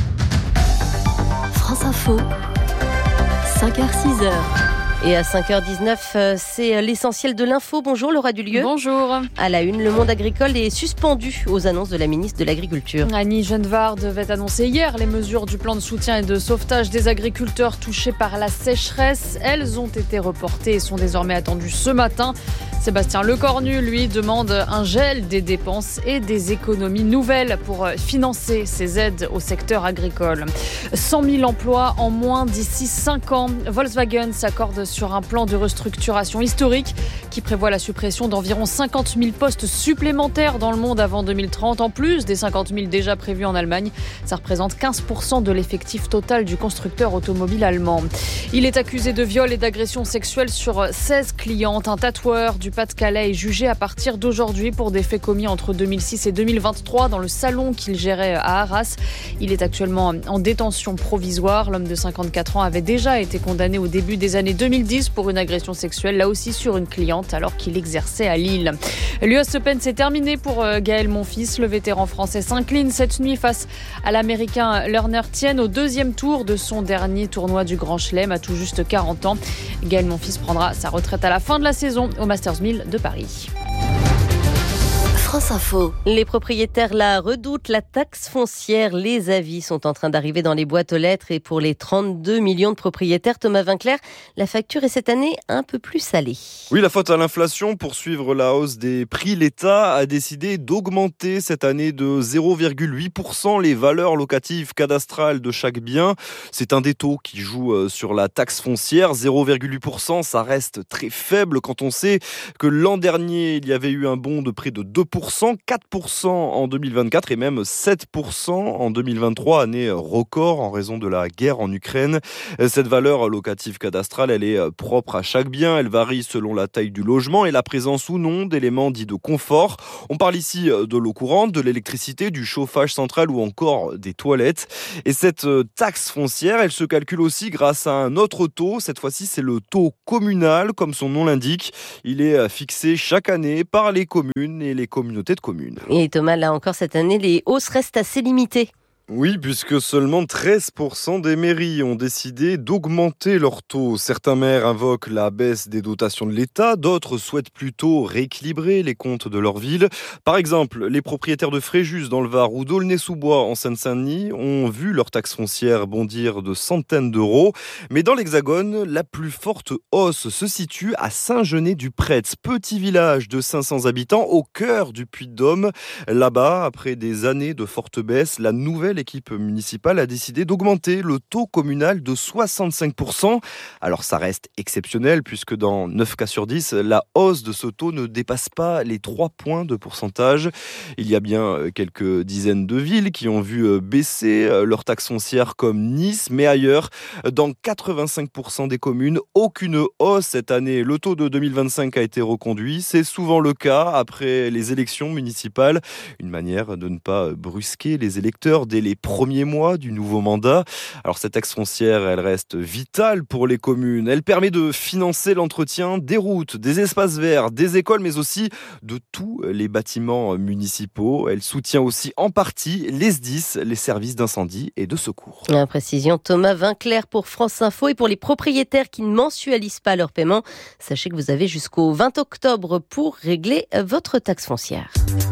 France Info, cinq heures six heures. Et à cinq heures dix-neuf, c'est l'essentiel de l'info. Bonjour Laura Dulieu. Bonjour. À la une, le monde agricole est suspendu aux annonces de la ministre de l'Agriculture. Annie Genevard devait annoncer hier les mesures du plan de soutien et de sauvetage des agriculteurs touchés par la sécheresse. Elles ont été reportées et sont désormais attendues ce matin. Sébastien Lecornu, lui, demande un gel des dépenses et des économies nouvelles pour financer ces aides au secteur agricole. cent mille emplois en moins d'ici cinq ans. Volkswagen s'accorde sur un plan de restructuration historique qui prévoit la suppression d'environ cinquante mille postes supplémentaires dans le monde avant deux mille trente, en plus des cinquante mille déjà prévus en Allemagne. Ça représente quinze pour cent de l'effectif total du constructeur automobile allemand. Il est accusé de viol et d'agression sexuelle sur seize clientes. Un tatoueur du Pas-de-Calais est jugé à partir d'aujourd'hui pour des faits commis entre deux mille six et deux mille vingt-trois dans le salon qu'il gérait à Arras. Il est actuellement en détention provisoire. L'homme de cinquante-quatre ans avait déjà été condamné au début des années deux mille dix pour une agression sexuelle, là aussi sur une cliente alors qu'il exerçait à Lille. L'U S Open, c'est terminé pour Gaël Monfils. Le vétéran français s'incline cette nuit face à l'américain Lerner Tien au deuxième tour de son dernier tournoi du Grand Chelem à tout juste quarante ans. Gaël Monfils prendra sa retraite à la fin de la saison au Masters mille de Paris. France Info. Les propriétaires la redoutent, la taxe foncière. Les avis sont en train d'arriver dans les boîtes aux lettres et pour les trente-deux millions de propriétaires, Thomas Vinclair, la facture est cette année un peu plus salée. Oui, la faute à l'inflation. Pour suivre la hausse des prix, l'État a décidé d'augmenter cette année de zéro virgule huit pour cent les valeurs locatives cadastrales de chaque bien. C'est un des taux qui joue sur la taxe foncière. zéro virgule huit pour cent, ça reste très faible quand on sait que l'an dernier, il y avait eu un bond de près de deux pour cent pour cent, quatre pour cent en deux mille vingt-quatre et même sept pour cent en deux mille vingt-trois, année record en raison de la guerre en Ukraine. Cette valeur locative cadastrale, elle est propre à chaque bien, elle varie selon la taille du logement et la présence ou non d'éléments dits de confort. On parle ici de l'eau courante, de l'électricité, du chauffage central ou encore des toilettes. Et cette taxe foncière, elle se calcule aussi grâce à un autre taux. Cette fois-ci, c'est le taux communal, comme son nom l'indique. Il est fixé chaque année par les communes et les communautés de communes. Et Thomas, là encore cette année, les hausses restent assez limitées. Oui, puisque seulement treize pour cent des mairies ont décidé d'augmenter leur taux. Certains maires invoquent la baisse des dotations de l'État, d'autres souhaitent plutôt rééquilibrer les comptes de leur ville. Par exemple, les propriétaires de Fréjus dans le Var ou d'Aulnay-sous-Bois en Seine-Saint-Denis ont vu leur taxe foncière bondir de centaines d'euros. Mais dans l'Hexagone, la plus forte hausse se situe à Saint-Genès-du-Prêtre, petit village de cinq cents habitants au cœur du Puy-de-Dôme. Là-bas, après des années de forte baisse, la nouvelle l'équipe municipale a décidé d'augmenter le taux communal de soixante-cinq pour cent. Alors ça reste exceptionnel puisque dans neuf cas sur dix, la hausse de ce taux ne dépasse pas les trois points de pourcentage. Il y a bien quelques dizaines de villes qui ont vu baisser leur taxe foncière comme Nice, mais ailleurs, dans quatre-vingt-cinq pour cent des communes, aucune hausse cette année. Le taux de deux mille vingt-cinq a été reconduit. C'est souvent le cas après les élections municipales. Une manière de ne pas brusquer les électeurs dès les premiers mois du nouveau mandat. Alors cette taxe foncière, elle reste vitale pour les communes. Elle permet de financer l'entretien des routes, des espaces verts, des écoles, mais aussi de tous les bâtiments municipaux. Elle soutient aussi en partie les S D I S, les services d'incendie et de secours. La précision, Thomas Vinclair pour France Info. Et pour les propriétaires qui ne mensualisent pas leur paiement, sachez que vous avez jusqu'au vingt octobre pour régler votre taxe foncière.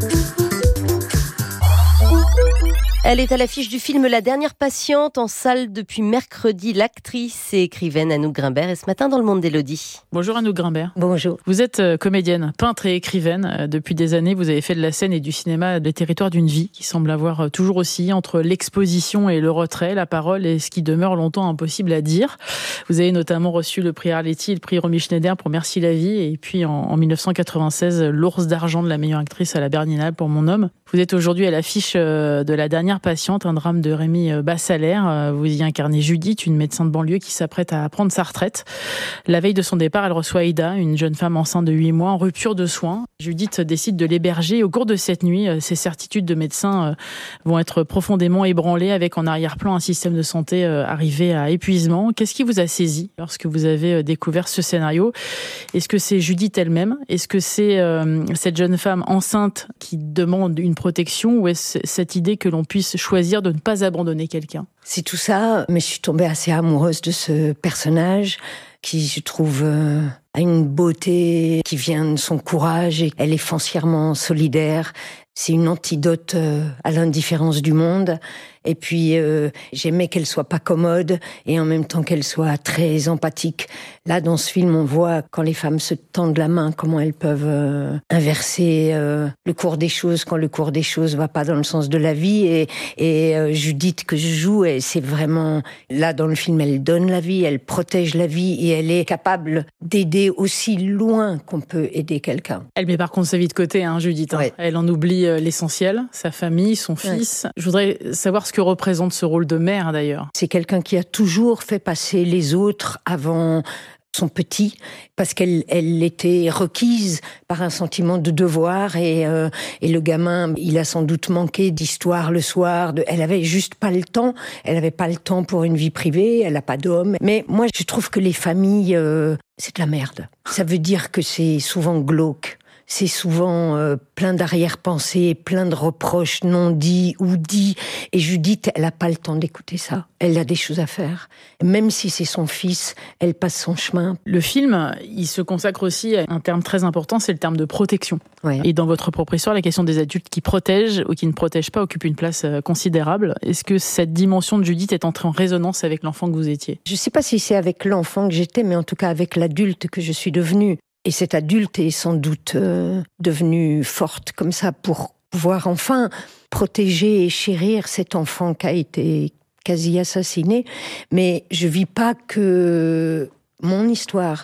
Elle est à l'affiche du film La Dernière Patiente, en salle depuis mercredi. L'actrice et écrivaine Anouk Grimbert est ce matin dans Le Monde d'Élodie. Bonjour Anouk Grimbert. Bonjour. Vous êtes comédienne, peintre et écrivaine. Depuis des années, vous avez fait de la scène et du cinéma des territoires d'une vie qui semble avoir toujours oscillé entre l'exposition et le retrait. La parole est ce qui demeure longtemps impossible à dire. Vous avez notamment reçu le prix Arletty et le prix Romy Schneider pour Merci la vie. Et puis en, en dix-neuf cent quatre-vingt-seize, l'Ours d'argent de la meilleure actrice à la Berlinale pour Mon homme. Vous êtes aujourd'hui à l'affiche de La Dernière Patiente, un drame de Rémi Bassalaire. Vous y incarnez Judith, une médecin de banlieue qui s'apprête à prendre sa retraite. La veille de son départ, elle reçoit Aïda, une jeune femme enceinte de huit mois en rupture de soins. Judith décide de l'héberger. Au cours de cette nuit, ses certitudes de médecin vont être profondément ébranlées, avec en arrière-plan un système de santé arrivé à épuisement. Qu'est-ce qui vous a saisi lorsque vous avez découvert ce scénario ? Est-ce que c'est Judith elle-même ? Est-ce que c'est euh, cette jeune femme enceinte qui demande une protection, ou est-ce cette idée que l'on puisse choisir de ne pas abandonner quelqu'un ? C'est tout ça, mais je suis tombée assez amoureuse de ce personnage qui, je trouve, euh, a une beauté qui vient de son courage, et elle est foncièrement solidaire. C'est une antidote euh, à l'indifférence du monde. Et puis, euh, j'aimais qu'elle soit pas commode et en même temps qu'elle soit très empathique. Là, dans ce film, on voit quand les femmes se tendent la main, comment elles peuvent euh, inverser euh, le cours des choses quand le cours des choses va pas dans le sens de la vie. Et, et euh, Judith que je joue, et c'est vraiment là dans le film, elle donne la vie, elle protège la vie et elle est capable d'aider aussi loin qu'on peut aider quelqu'un. Elle met par contre sa vie de côté, hein, Judith. Hein. Ouais. Elle en oublie l'essentiel, sa famille, son fils. Ouais. Je voudrais savoir ce que représente ce rôle de mère, d'ailleurs. C'est quelqu'un qui a toujours fait passer les autres avant son petit, parce qu'elle elle était requise par un sentiment de devoir, et, euh, et le gamin, il a sans doute manqué d'histoire le soir. De, elle avait juste pas le temps. Elle avait pas le temps pour une vie privée. Elle a pas d'homme. Mais moi, je trouve que les familles, euh, c'est de la merde. Ça veut dire que c'est souvent glauque. C'est souvent euh, plein d'arrière-pensées, plein de reproches non dits ou dits. Et Judith, elle n'a pas le temps d'écouter ça. Elle a des choses à faire. Même si c'est son fils, elle passe son chemin. Le film, il se consacre aussi à un terme très important, c'est le terme de protection. Ouais. Et dans votre propre histoire, la question des adultes qui protègent ou qui ne protègent pas occupe une place considérable. Est-ce que cette dimension de Judith est entrée en résonance avec l'enfant que vous étiez ? Je ne sais pas si c'est avec l'enfant que j'étais, mais en tout cas avec l'adulte que je suis devenue. Et cette adulte est sans doute euh, devenue forte comme ça pour pouvoir enfin protéger et chérir cet enfant qui a été quasi assassiné. Mais je vis pas que mon histoire.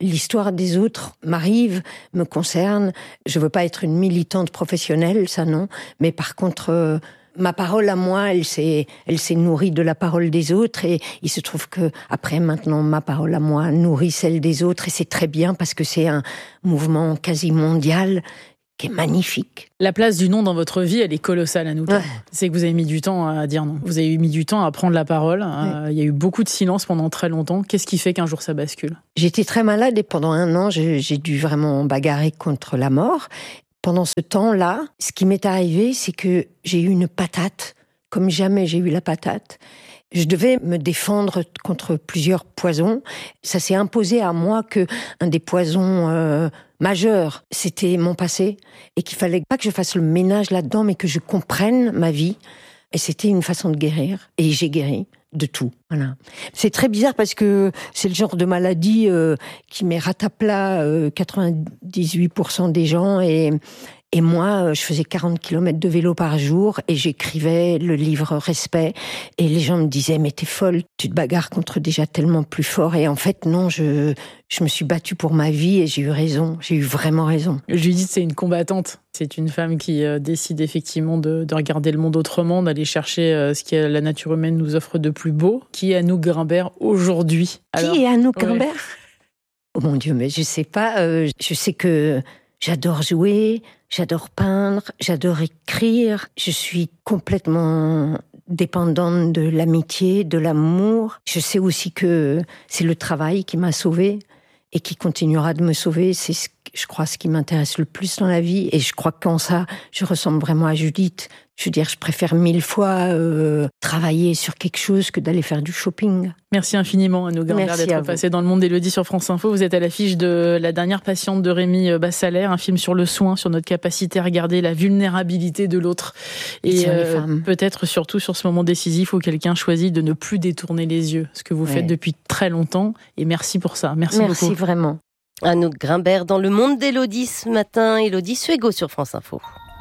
L'histoire des autres m'arrive, me concerne. Je veux pas être une militante professionnelle, ça non. Mais par contre, euh, ma parole à moi, elle s'est, elle s'est nourrie de la parole des autres. Et il se trouve que après, maintenant, ma parole à moi nourrit celle des autres. Et c'est très bien parce que c'est un mouvement quasi mondial qui est magnifique. La place du non dans votre vie, elle est colossale, Anouk. Ouais. C'est que vous avez mis du temps à dire non. Vous avez mis du temps à prendre la parole. Ouais. Euh, il y a eu beaucoup de silence pendant très longtemps. Qu'est-ce qui fait qu'un jour ça bascule ? J'étais très malade et pendant un an, j'ai, j'ai dû vraiment bagarrer contre la mort. Pendant ce temps-là, ce qui m'est arrivé, c'est que j'ai eu une patate, comme jamais j'ai eu la patate. Je devais me défendre contre plusieurs poisons. Ça s'est imposé à moi que un des poisons euh, majeurs, c'était mon passé, et qu'il fallait pas que je fasse le ménage là-dedans, mais que je comprenne ma vie. Et c'était une façon de guérir. Et j'ai guéri de tout. Voilà. C'est très bizarre parce que c'est le genre de maladie euh, qui met ratapla euh, quatre-vingt-dix-huit pour cent des gens et Et moi, je faisais quarante kilomètres de vélo par jour et j'écrivais le livre Respect. Et les gens me disaient, mais t'es folle, tu te bagarres contre déjà tellement plus fort. Et en fait, non, je, je me suis battue pour ma vie et j'ai eu raison. J'ai eu vraiment raison. Judith, c'est une combattante. C'est une femme qui euh, décide effectivement de, de regarder le monde autrement, d'aller chercher euh, ce que la nature humaine nous offre de plus beau. Qui est Anouk Grimbert aujourd'hui ? Alors, Qui est Anouk Grimbert ? Ouais. Oh mon Dieu, mais je sais pas. Euh, je sais que j'adore jouer, j'adore peindre, j'adore écrire. Je suis complètement dépendante de l'amitié, de l'amour. Je sais aussi que c'est le travail qui m'a sauvée et qui continuera de me sauver. C'est, ce, je crois, ce qui m'intéresse le plus dans la vie. Et je crois qu'en ça, je ressemble vraiment à Judith. Je veux dire, je préfère mille fois euh, travailler sur quelque chose que d'aller faire du shopping. Merci infiniment, Anouk Grimbert, d'être passée dans le monde d'Élodie sur France Info. Vous êtes à l'affiche de La dernière patiente de Rémi Bassalaire, un film sur le soin, sur notre capacité à regarder la vulnérabilité de l'autre. Et, et euh, peut-être surtout sur ce moment décisif où quelqu'un choisit de ne plus détourner les yeux, ce que vous ouais. faites depuis très longtemps. Et merci pour ça. Merci, merci beaucoup. Vraiment. Anouk Grimbert dans le monde d'Élodie ce matin. Élodie Suego sur France Info.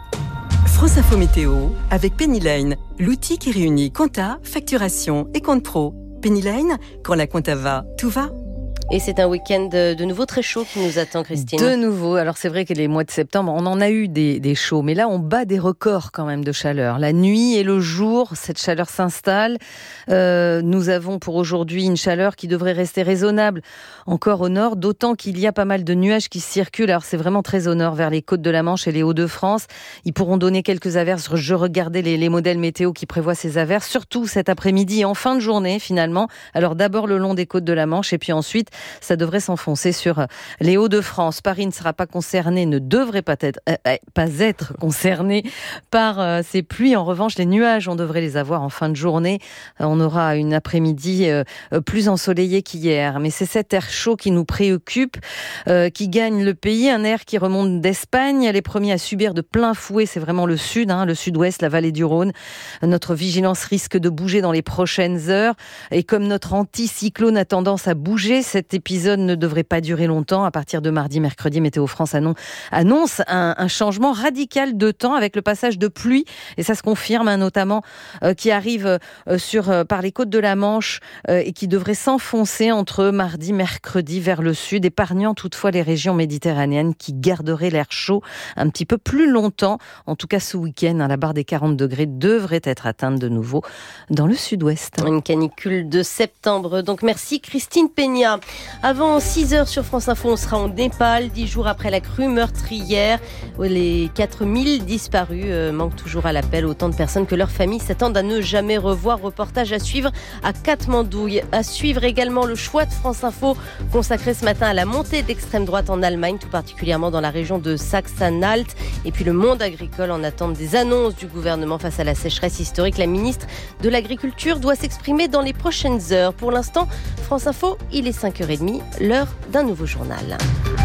France Info Météo avec Pennyline, l'outil qui réunit compta, facturation et compte pro. Pennyline, quand la compta va, tout va. Et c'est un week-end de nouveau très chaud qui nous attend, Christine. De nouveau. Alors c'est vrai que les mois de septembre, on en a eu des, des chauds, mais là on bat des records quand même de chaleur. La nuit et le jour, cette chaleur s'installe. Euh, nous avons pour aujourd'hui une chaleur qui devrait rester raisonnable encore au nord, d'autant qu'il y a pas mal de nuages qui circulent. Alors c'est vraiment très au nord, vers les côtes de la Manche et les Hauts-de-France. Ils pourront donner quelques averses. Je regardais les, les modèles météo qui prévoient ces averses, surtout cet après-midi et en fin de journée finalement. Alors d'abord le long des côtes de la Manche et puis ensuite ça devrait s'enfoncer sur les Hauts-de-France. Paris ne sera pas concerné, ne devrait pas être, euh, pas être concerné par euh, ces pluies. En revanche, les nuages, on devrait les avoir en fin de journée. Euh, on aura une après-midi euh, plus ensoleillée qu'hier. Mais c'est cet air chaud qui nous préoccupe, euh, qui gagne le pays. Un air qui remonte d'Espagne. Les premiers à subir de plein fouet, c'est vraiment le sud, hein, le sud-ouest, la vallée du Rhône. Notre vigilance risque de bouger dans les prochaines heures. Et comme notre anticyclone a tendance à bouger, cet épisode ne devrait pas durer longtemps. À partir de mardi, mercredi, Météo France annonce un, un changement radical de temps avec le passage de pluie. Et ça se confirme, hein, notamment, euh, qui arrive euh, sur, euh, par les côtes de la Manche euh, et qui devrait s'enfoncer entre mardi, mercredi vers le sud, épargnant toutefois les régions méditerranéennes qui garderaient l'air chaud un petit peu plus longtemps. En tout cas, ce week-end, hein, la barre des quarante degrés devrait être atteinte de nouveau dans le sud-ouest. Une canicule de septembre. Donc merci Christine Peña. Avant six heures sur France Info, on sera en Népal, dix jours après la crue meurtrière. Les quatre mille disparus euh, manquent toujours à l'appel. Autant de personnes que leurs familles s'attendent à ne jamais revoir. Reportage à suivre à Katmandou. À suivre également le choix de France Info consacré ce matin à la montée d'extrême droite en Allemagne, tout particulièrement dans la région de Saxe-Anhalt. Et puis le monde agricole en attente des annonces du gouvernement face à la sécheresse historique. La ministre de l'Agriculture doit s'exprimer dans les prochaines heures. Pour l'instant, France Info, il est cinq heures trente, l'heure d'un nouveau journal.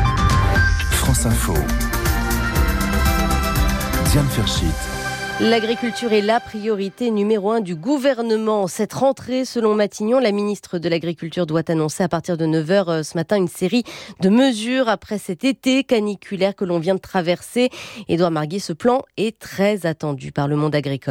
France Info. Diane Ferchit. L'agriculture est la priorité numéro un du gouvernement. Cette rentrée, selon Matignon, la ministre de l'Agriculture doit annoncer à partir de neuf heures ce matin une série de mesures après cet été caniculaire que l'on vient de traverser. Édouard Marguet, ce plan est très attendu par le monde agricole.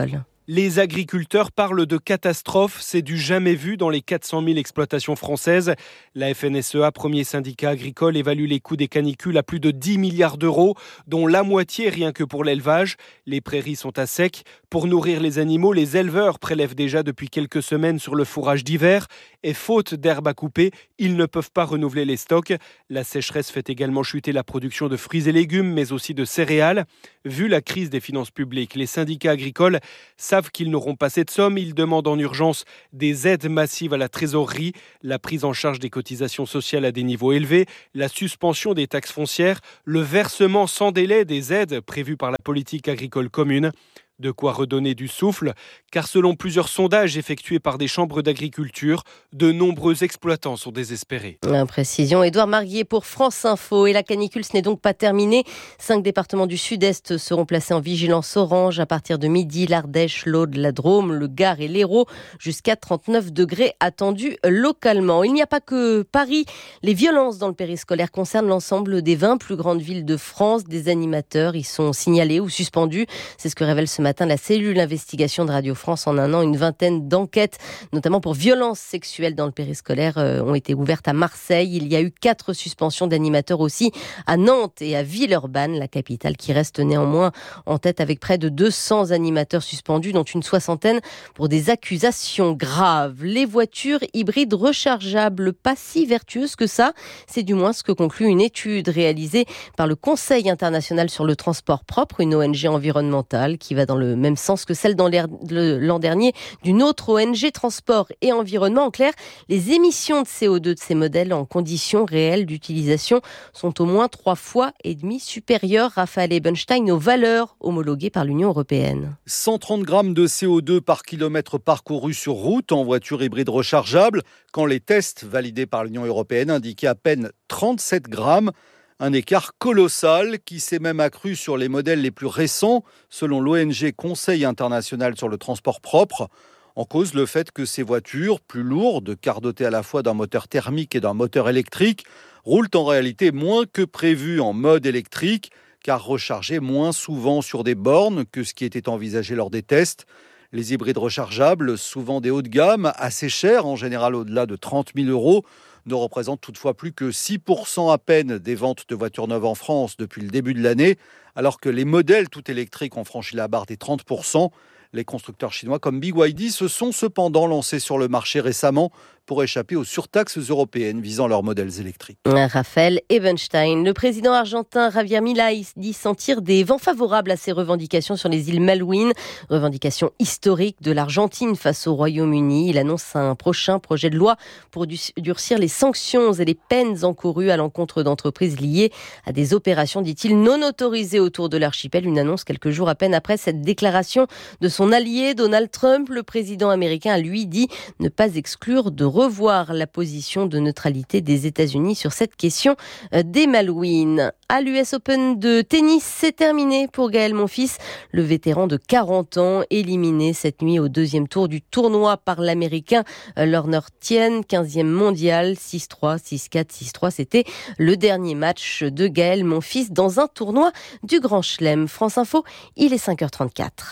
Les agriculteurs parlent de catastrophe, c'est du jamais vu dans les quatre cent mille exploitations françaises. La F N S E A, premier syndicat agricole, évalue les coûts des canicules à plus de dix milliards d'euros, dont la moitié rien que pour l'élevage. Les prairies sont à sec. Pour nourrir les animaux, les éleveurs prélèvent déjà depuis quelques semaines sur le fourrage d'hiver. Et faute d'herbe à couper, ils ne peuvent pas renouveler les stocks. La sécheresse fait également chuter la production de fruits et légumes, mais aussi de céréales. Vu la crise des finances publiques, les syndicats agricoles savent qu'ils n'auront pas cette somme. Ils demandent en urgence des aides massives à la trésorerie, la prise en charge des cotisations sociales à des niveaux élevés, la suspension des taxes foncières, le versement sans délai des aides prévues par la politique agricole commune. De quoi redonner du souffle, car selon plusieurs sondages effectués par des chambres d'agriculture, de nombreux exploitants sont désespérés. Précision, Édouard Marguier pour France Info. Et la canicule, ce n'est donc pas terminé. Cinq départements du Sud-Est seront placés en vigilance orange à partir de midi. L'Ardèche, l'Aude, la Drôme, le Gard et l'Hérault. Jusqu'à trente-neuf degrés attendus localement. Il n'y a pas que Paris. Les violences dans le périscolaire concernent l'ensemble des vingt plus grandes villes de France. Des animateurs y sont signalés ou suspendus. C'est ce que révèle ce matin la cellule investigation de Radio France. En un an, une vingtaine d'enquêtes, notamment pour violences sexuelles dans le périscolaire, euh, ont été ouvertes à Marseille. Il y a eu quatre suspensions d'animateurs aussi à Nantes et à Villeurbanne, la capitale qui reste néanmoins en tête avec près de deux cents animateurs suspendus, dont une soixantaine pour des accusations graves. Les voitures hybrides rechargeables, pas si vertueuses que ça, c'est du moins ce que conclut une étude réalisée par le Conseil international sur le transport propre, une O N G environnementale qui va dans le même sens que celle dans l'an dernier d'une autre O N G Transport et Environnement. En clair, les émissions de C O deux de ces modèles en conditions réelles d'utilisation sont au moins trois fois et demi supérieures, Raphaël Ebenstein, aux valeurs homologuées par l'Union européenne. cent trente grammes de C O deux par kilomètre parcouru sur route en voiture hybride rechargeable, quand les tests validés par l'Union européenne indiquaient à peine trente-sept grammes. Un écart colossal qui s'est même accru sur les modèles les plus récents, selon l'O N G Conseil international sur le transport propre. En cause, le fait que ces voitures, plus lourdes, car dotées à la fois d'un moteur thermique et d'un moteur électrique, roulent en réalité moins que prévu en mode électrique, car rechargées moins souvent sur des bornes que ce qui était envisagé lors des tests. Les hybrides rechargeables, souvent des hauts de gamme, assez chers, en général au-delà de trente mille euros, ne représente toutefois plus que six pour cent à peine des ventes de voitures neuves en France depuis le début de l'année, alors que les modèles tout électriques ont franchi la barre des trente pour cent. Les constructeurs chinois comme B Y D se sont cependant lancés sur le marché récemment pour échapper aux surtaxes européennes visant leurs modèles électriques. Raphaël Ebenstein, le président argentin Javier Milei dit sentir des vents favorables à ses revendications sur les îles Malouines, revendications historiques de l'Argentine face au Royaume-Uni. Il annonce un prochain projet de loi pour durcir les sanctions et les peines encourues à l'encontre d'entreprises liées à des opérations, dit-il, non autorisées autour de l'archipel. Une annonce quelques jours à peine après cette déclaration de son allié Donald Trump. Le président américain a lui dit ne pas exclure de revoir la position de neutralité des États-Unis sur cette question des Malouines. À l'U S Open de tennis, c'est terminé pour Gaël Monfils, le vétéran de quarante ans, éliminé cette nuit au deuxième tour du tournoi par l'Américain Lorner Tien, quinzième mondial, six trois, six quatre, six trois. C'était le dernier match de Gaël Monfils dans un tournoi du Grand Chelem. France Info, il est cinq heures trente-quatre.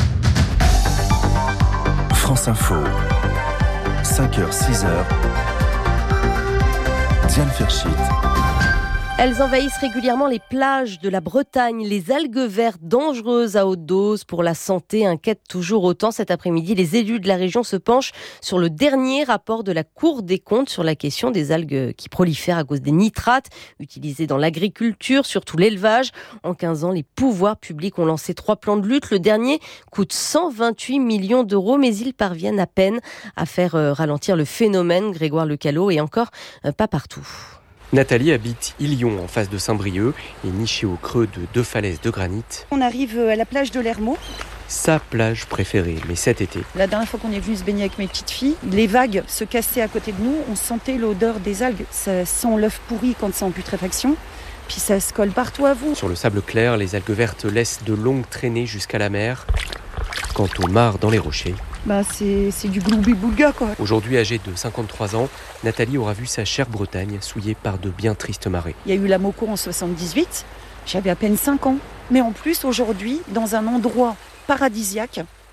France Info. cinq heures, six heures. Diane Ferchit. Elles envahissent régulièrement les plages de la Bretagne. Les algues vertes dangereuses à haute dose pour la santé inquiètent toujours autant. Cet après-midi, les élus de la région se penchent sur le dernier rapport de la Cour des comptes sur la question des algues qui prolifèrent à cause des nitrates utilisés dans l'agriculture, surtout l'élevage. En quinze ans, les pouvoirs publics ont lancé trois plans de lutte. Le dernier coûte cent vingt-huit millions d'euros, mais ils parviennent à peine à faire ralentir le phénomène. Grégoire Lecalot, et encore pas partout. Nathalie habite Ilion, en face de Saint-Brieuc, et nichée au creux de deux falaises de granit. On arrive à la plage de l'Hermot. Sa plage préférée, mais cet été. La dernière fois qu'on est venu se baigner avec mes petites filles, les vagues se cassaient à côté de nous, on sentait l'odeur des algues. Ça sent l'œuf pourri quand c'est en putréfaction, puis ça se colle partout à vous. Sur le sable clair, les algues vertes laissent de longues traînées jusqu'à la mer. Quant aux mares dans les rochers, bah c'est, c'est du gloubi-boulga quoi. Aujourd'hui âgée de cinquante-trois ans, Nathalie aura vu sa chère Bretagne souillée par de bien tristes marées. Il y a eu la Moco en soixante-dix-huit, j'avais à peine cinq ans. Mais en plus aujourd'hui, dans un endroit paradisiaque,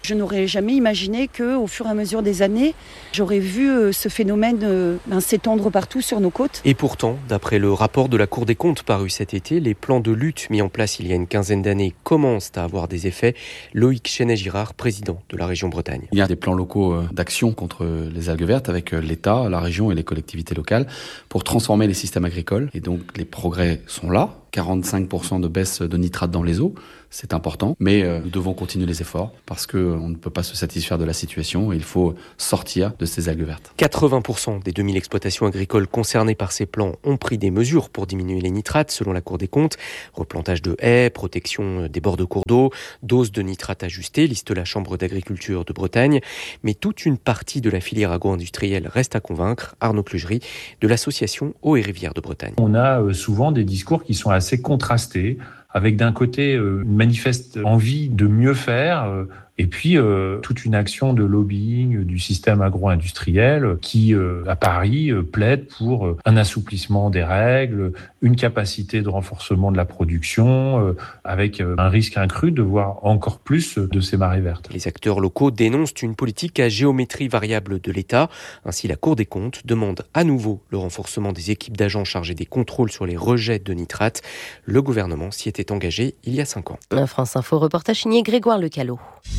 Je n'aurais jamais imaginé qu'au fur et à mesure des années, j'aurais vu ce phénomène euh, ben, s'étendre partout sur nos côtes. Et pourtant, d'après le rapport de la Cour des comptes paru cet été, les plans de lutte mis en place il y a une quinzaine d'années commencent à avoir des effets. Loïc Chenet-Girard, président de la région Bretagne. Il y a des plans locaux d'action contre les algues vertes avec l'État, la région et les collectivités locales pour transformer les systèmes agricoles. Et donc les progrès sont là. quarante-cinq pour cent de baisse de nitrate dans les eaux, c'est important. Mais euh, nous devons continuer les efforts parce qu'on ne peut pas se satisfaire de la situation. Et il faut sortir de ces algues vertes. quatre-vingts pour cent des deux mille exploitations agricoles concernées par ces plans ont pris des mesures pour diminuer les nitrates, selon la Cour des comptes. Replantage de haies, protection des bords de cours d'eau, dose de nitrate ajustée, liste la Chambre d'agriculture de Bretagne. Mais toute une partie de la filière agro-industrielle reste à convaincre. Arnaud Clugerie, de l'association Eau et Rivières de Bretagne. On a souvent des discours qui sont assez contrastés, avec d'un côté une manifeste envie de mieux faire, et puis euh, toute une action de lobbying du système agro-industriel qui, euh, à Paris, euh, plaide pour euh, un assouplissement des règles, une capacité de renforcement de la production, euh, avec euh, un risque accru de voir encore plus de ces marées vertes. Les acteurs locaux dénoncent une politique à géométrie variable de l'État. Ainsi, la Cour des comptes demande à nouveau le renforcement des équipes d'agents chargés des contrôles sur les rejets de nitrate. Le gouvernement s'y était engagé il y a cinq ans. France Info, reportage signé Grégoire Lecallot.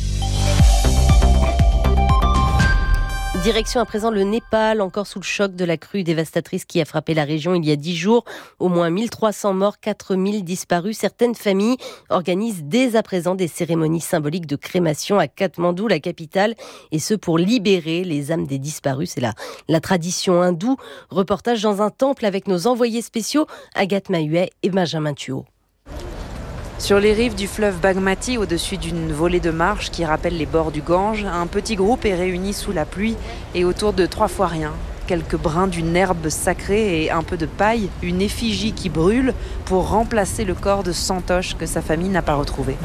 Direction à présent le Népal, encore sous le choc de la crue dévastatrice qui a frappé la région il y a dix jours. Au moins mille trois cents morts, quatre mille disparus. Certaines familles organisent dès à présent des cérémonies symboliques de crémation à Katmandou, la capitale, et ce pour libérer les âmes des disparus. C'est la, la tradition hindoue. Reportage dans un temple avec nos envoyés spéciaux Agathe Mahuet et Benjamin Thuot. Sur les rives du fleuve Bagmati, au-dessus d'une volée de marches qui rappelle les bords du Gange, un petit groupe est réuni sous la pluie et autour de trois fois rien. Quelques brins d'une herbe sacrée et un peu de paille, une effigie qui brûle pour remplacer le corps de Santosh que sa famille n'a pas retrouvé.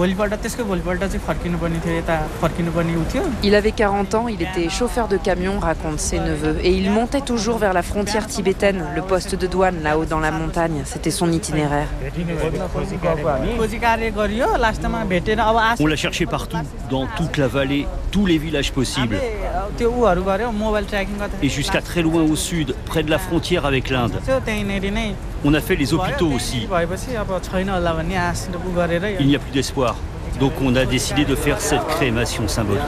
Il avait quarante ans, il était chauffeur de camion, racontent ses neveux, et il montait toujours vers la frontière tibétaine, le poste de douane là-haut dans la montagne. C'était son itinéraire. On l'a cherché partout, dans toute la vallée, tous les villages possibles. Et jusqu'à très loin au sud, près de la frontière avec l'Inde. On a fait les hôpitaux aussi. Il n'y a plus d'espoir. Donc on a décidé de faire cette crémation symbolique.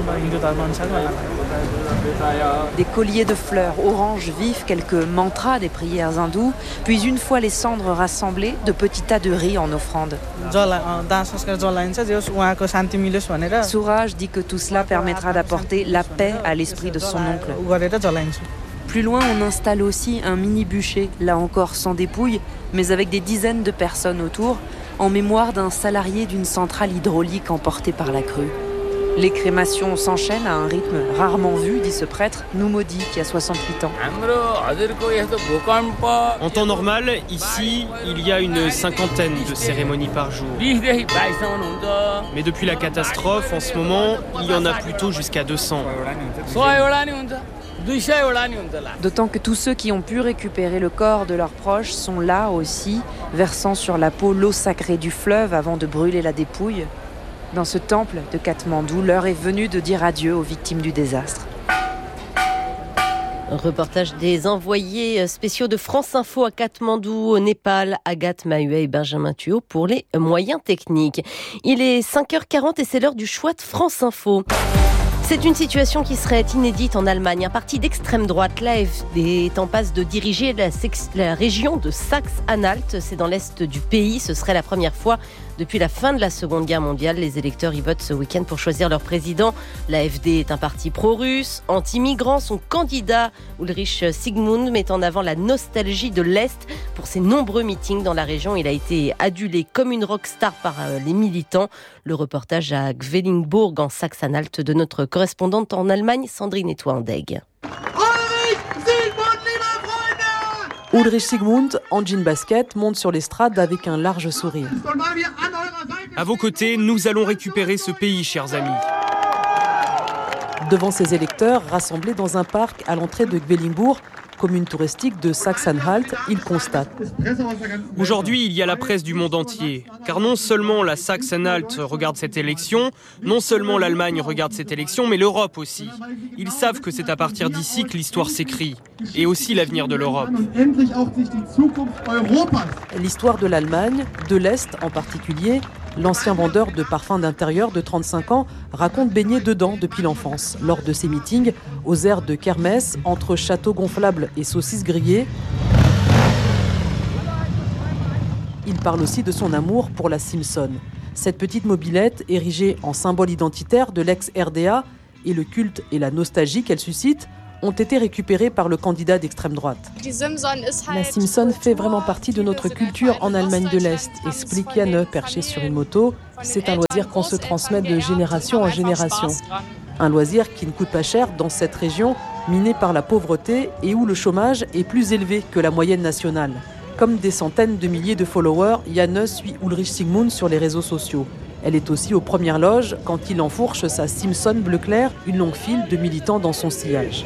Des colliers de fleurs orange vif, quelques mantras des prières hindoues, puis une fois les cendres rassemblées, de petits tas de riz en offrande. Souraj dit que tout cela permettra d'apporter la paix à l'esprit de son oncle. Plus loin, on installe aussi un mini bûcher, là encore sans dépouille, mais avec des dizaines de personnes autour, en mémoire d'un salarié d'une centrale hydraulique emporté par la crue. Les crémations s'enchaînent à un rythme rarement vu, dit ce prêtre, Noumodi, qui a soixante-huit ans. En temps normal, ici, il y a une cinquantaine de cérémonies par jour. Mais depuis la catastrophe, en ce moment, il y en a plutôt jusqu'à deux cents. D'autant que tous ceux qui ont pu récupérer le corps de leurs proches sont là aussi, versant sur la peau l'eau sacrée du fleuve avant de brûler la dépouille. Dans ce temple de Katmandou, l'heure est venue de dire adieu aux victimes du désastre. Reportage des envoyés spéciaux de France Info à Katmandou, au Népal, Agathe Mahuet et Benjamin Thuot pour les moyens techniques. Il est cinq heures quarante et c'est l'heure du choix de France Info. C'est une situation qui serait inédite en Allemagne. Un parti d'extrême droite, l'A F D, est en passe de diriger la, sex- la région de Saxe-Anhalt. C'est dans l'est du pays. Ce serait la première fois depuis la fin de la Seconde Guerre mondiale. Les électeurs y votent ce week-end pour choisir leur président. L'A F D est un parti pro-russe, anti-migrant. Son candidat, Ulrich Sigmund, met en avant la nostalgie de l'Est. Pour ses nombreux meetings dans la région, il a été adulé comme une rockstar par les militants. Le reportage à Gvelingbourg, en Saxe-Anhalt, de notre correspondante en Allemagne, Sandrine Etoindeg. Ulrich Sigmund, en jean basket, monte sur l'estrade avec un large sourire. À vos côtés, nous allons récupérer ce pays, chers amis. Devant ses électeurs, rassemblés dans un parc à l'entrée de Gvelingbourg, commune touristique de Saxe-Anhalt, il constate. Aujourd'hui, il y a la presse du monde entier. Car non seulement la Saxe-Anhalt regarde cette élection, non seulement l'Allemagne regarde cette élection, mais l'Europe aussi. Ils savent que c'est à partir d'ici que l'histoire s'écrit. Et aussi l'avenir de l'Europe. L'histoire de l'Allemagne, de l'Est en particulier, l'ancien vendeur de parfums d'intérieur de trente-cinq ans raconte baigner dedans depuis l'enfance. Lors de ses meetings, aux aires de kermesse, entre châteaux gonflables et saucisses grillées, il parle aussi de son amour pour la Simpson. Cette petite mobilette, érigée en symbole identitaire de l'ex-R D A, et le culte et la nostalgie qu'elle suscite, ont été récupérés par le candidat d'extrême droite. La Simpson fait vraiment partie de notre culture en Allemagne de l'Est, explique Janne, perché sur une moto. C'est un loisir qu'on se transmet de génération en génération. Un loisir qui ne coûte pas cher dans cette région minée par la pauvreté et où le chômage est plus élevé que la moyenne nationale. Comme des centaines de milliers de followers, Janne suit Ulrich Sigmund sur les réseaux sociaux. Elle est aussi aux premières loges quand il enfourche sa Simpson bleu clair, une longue file de militants dans son sillage.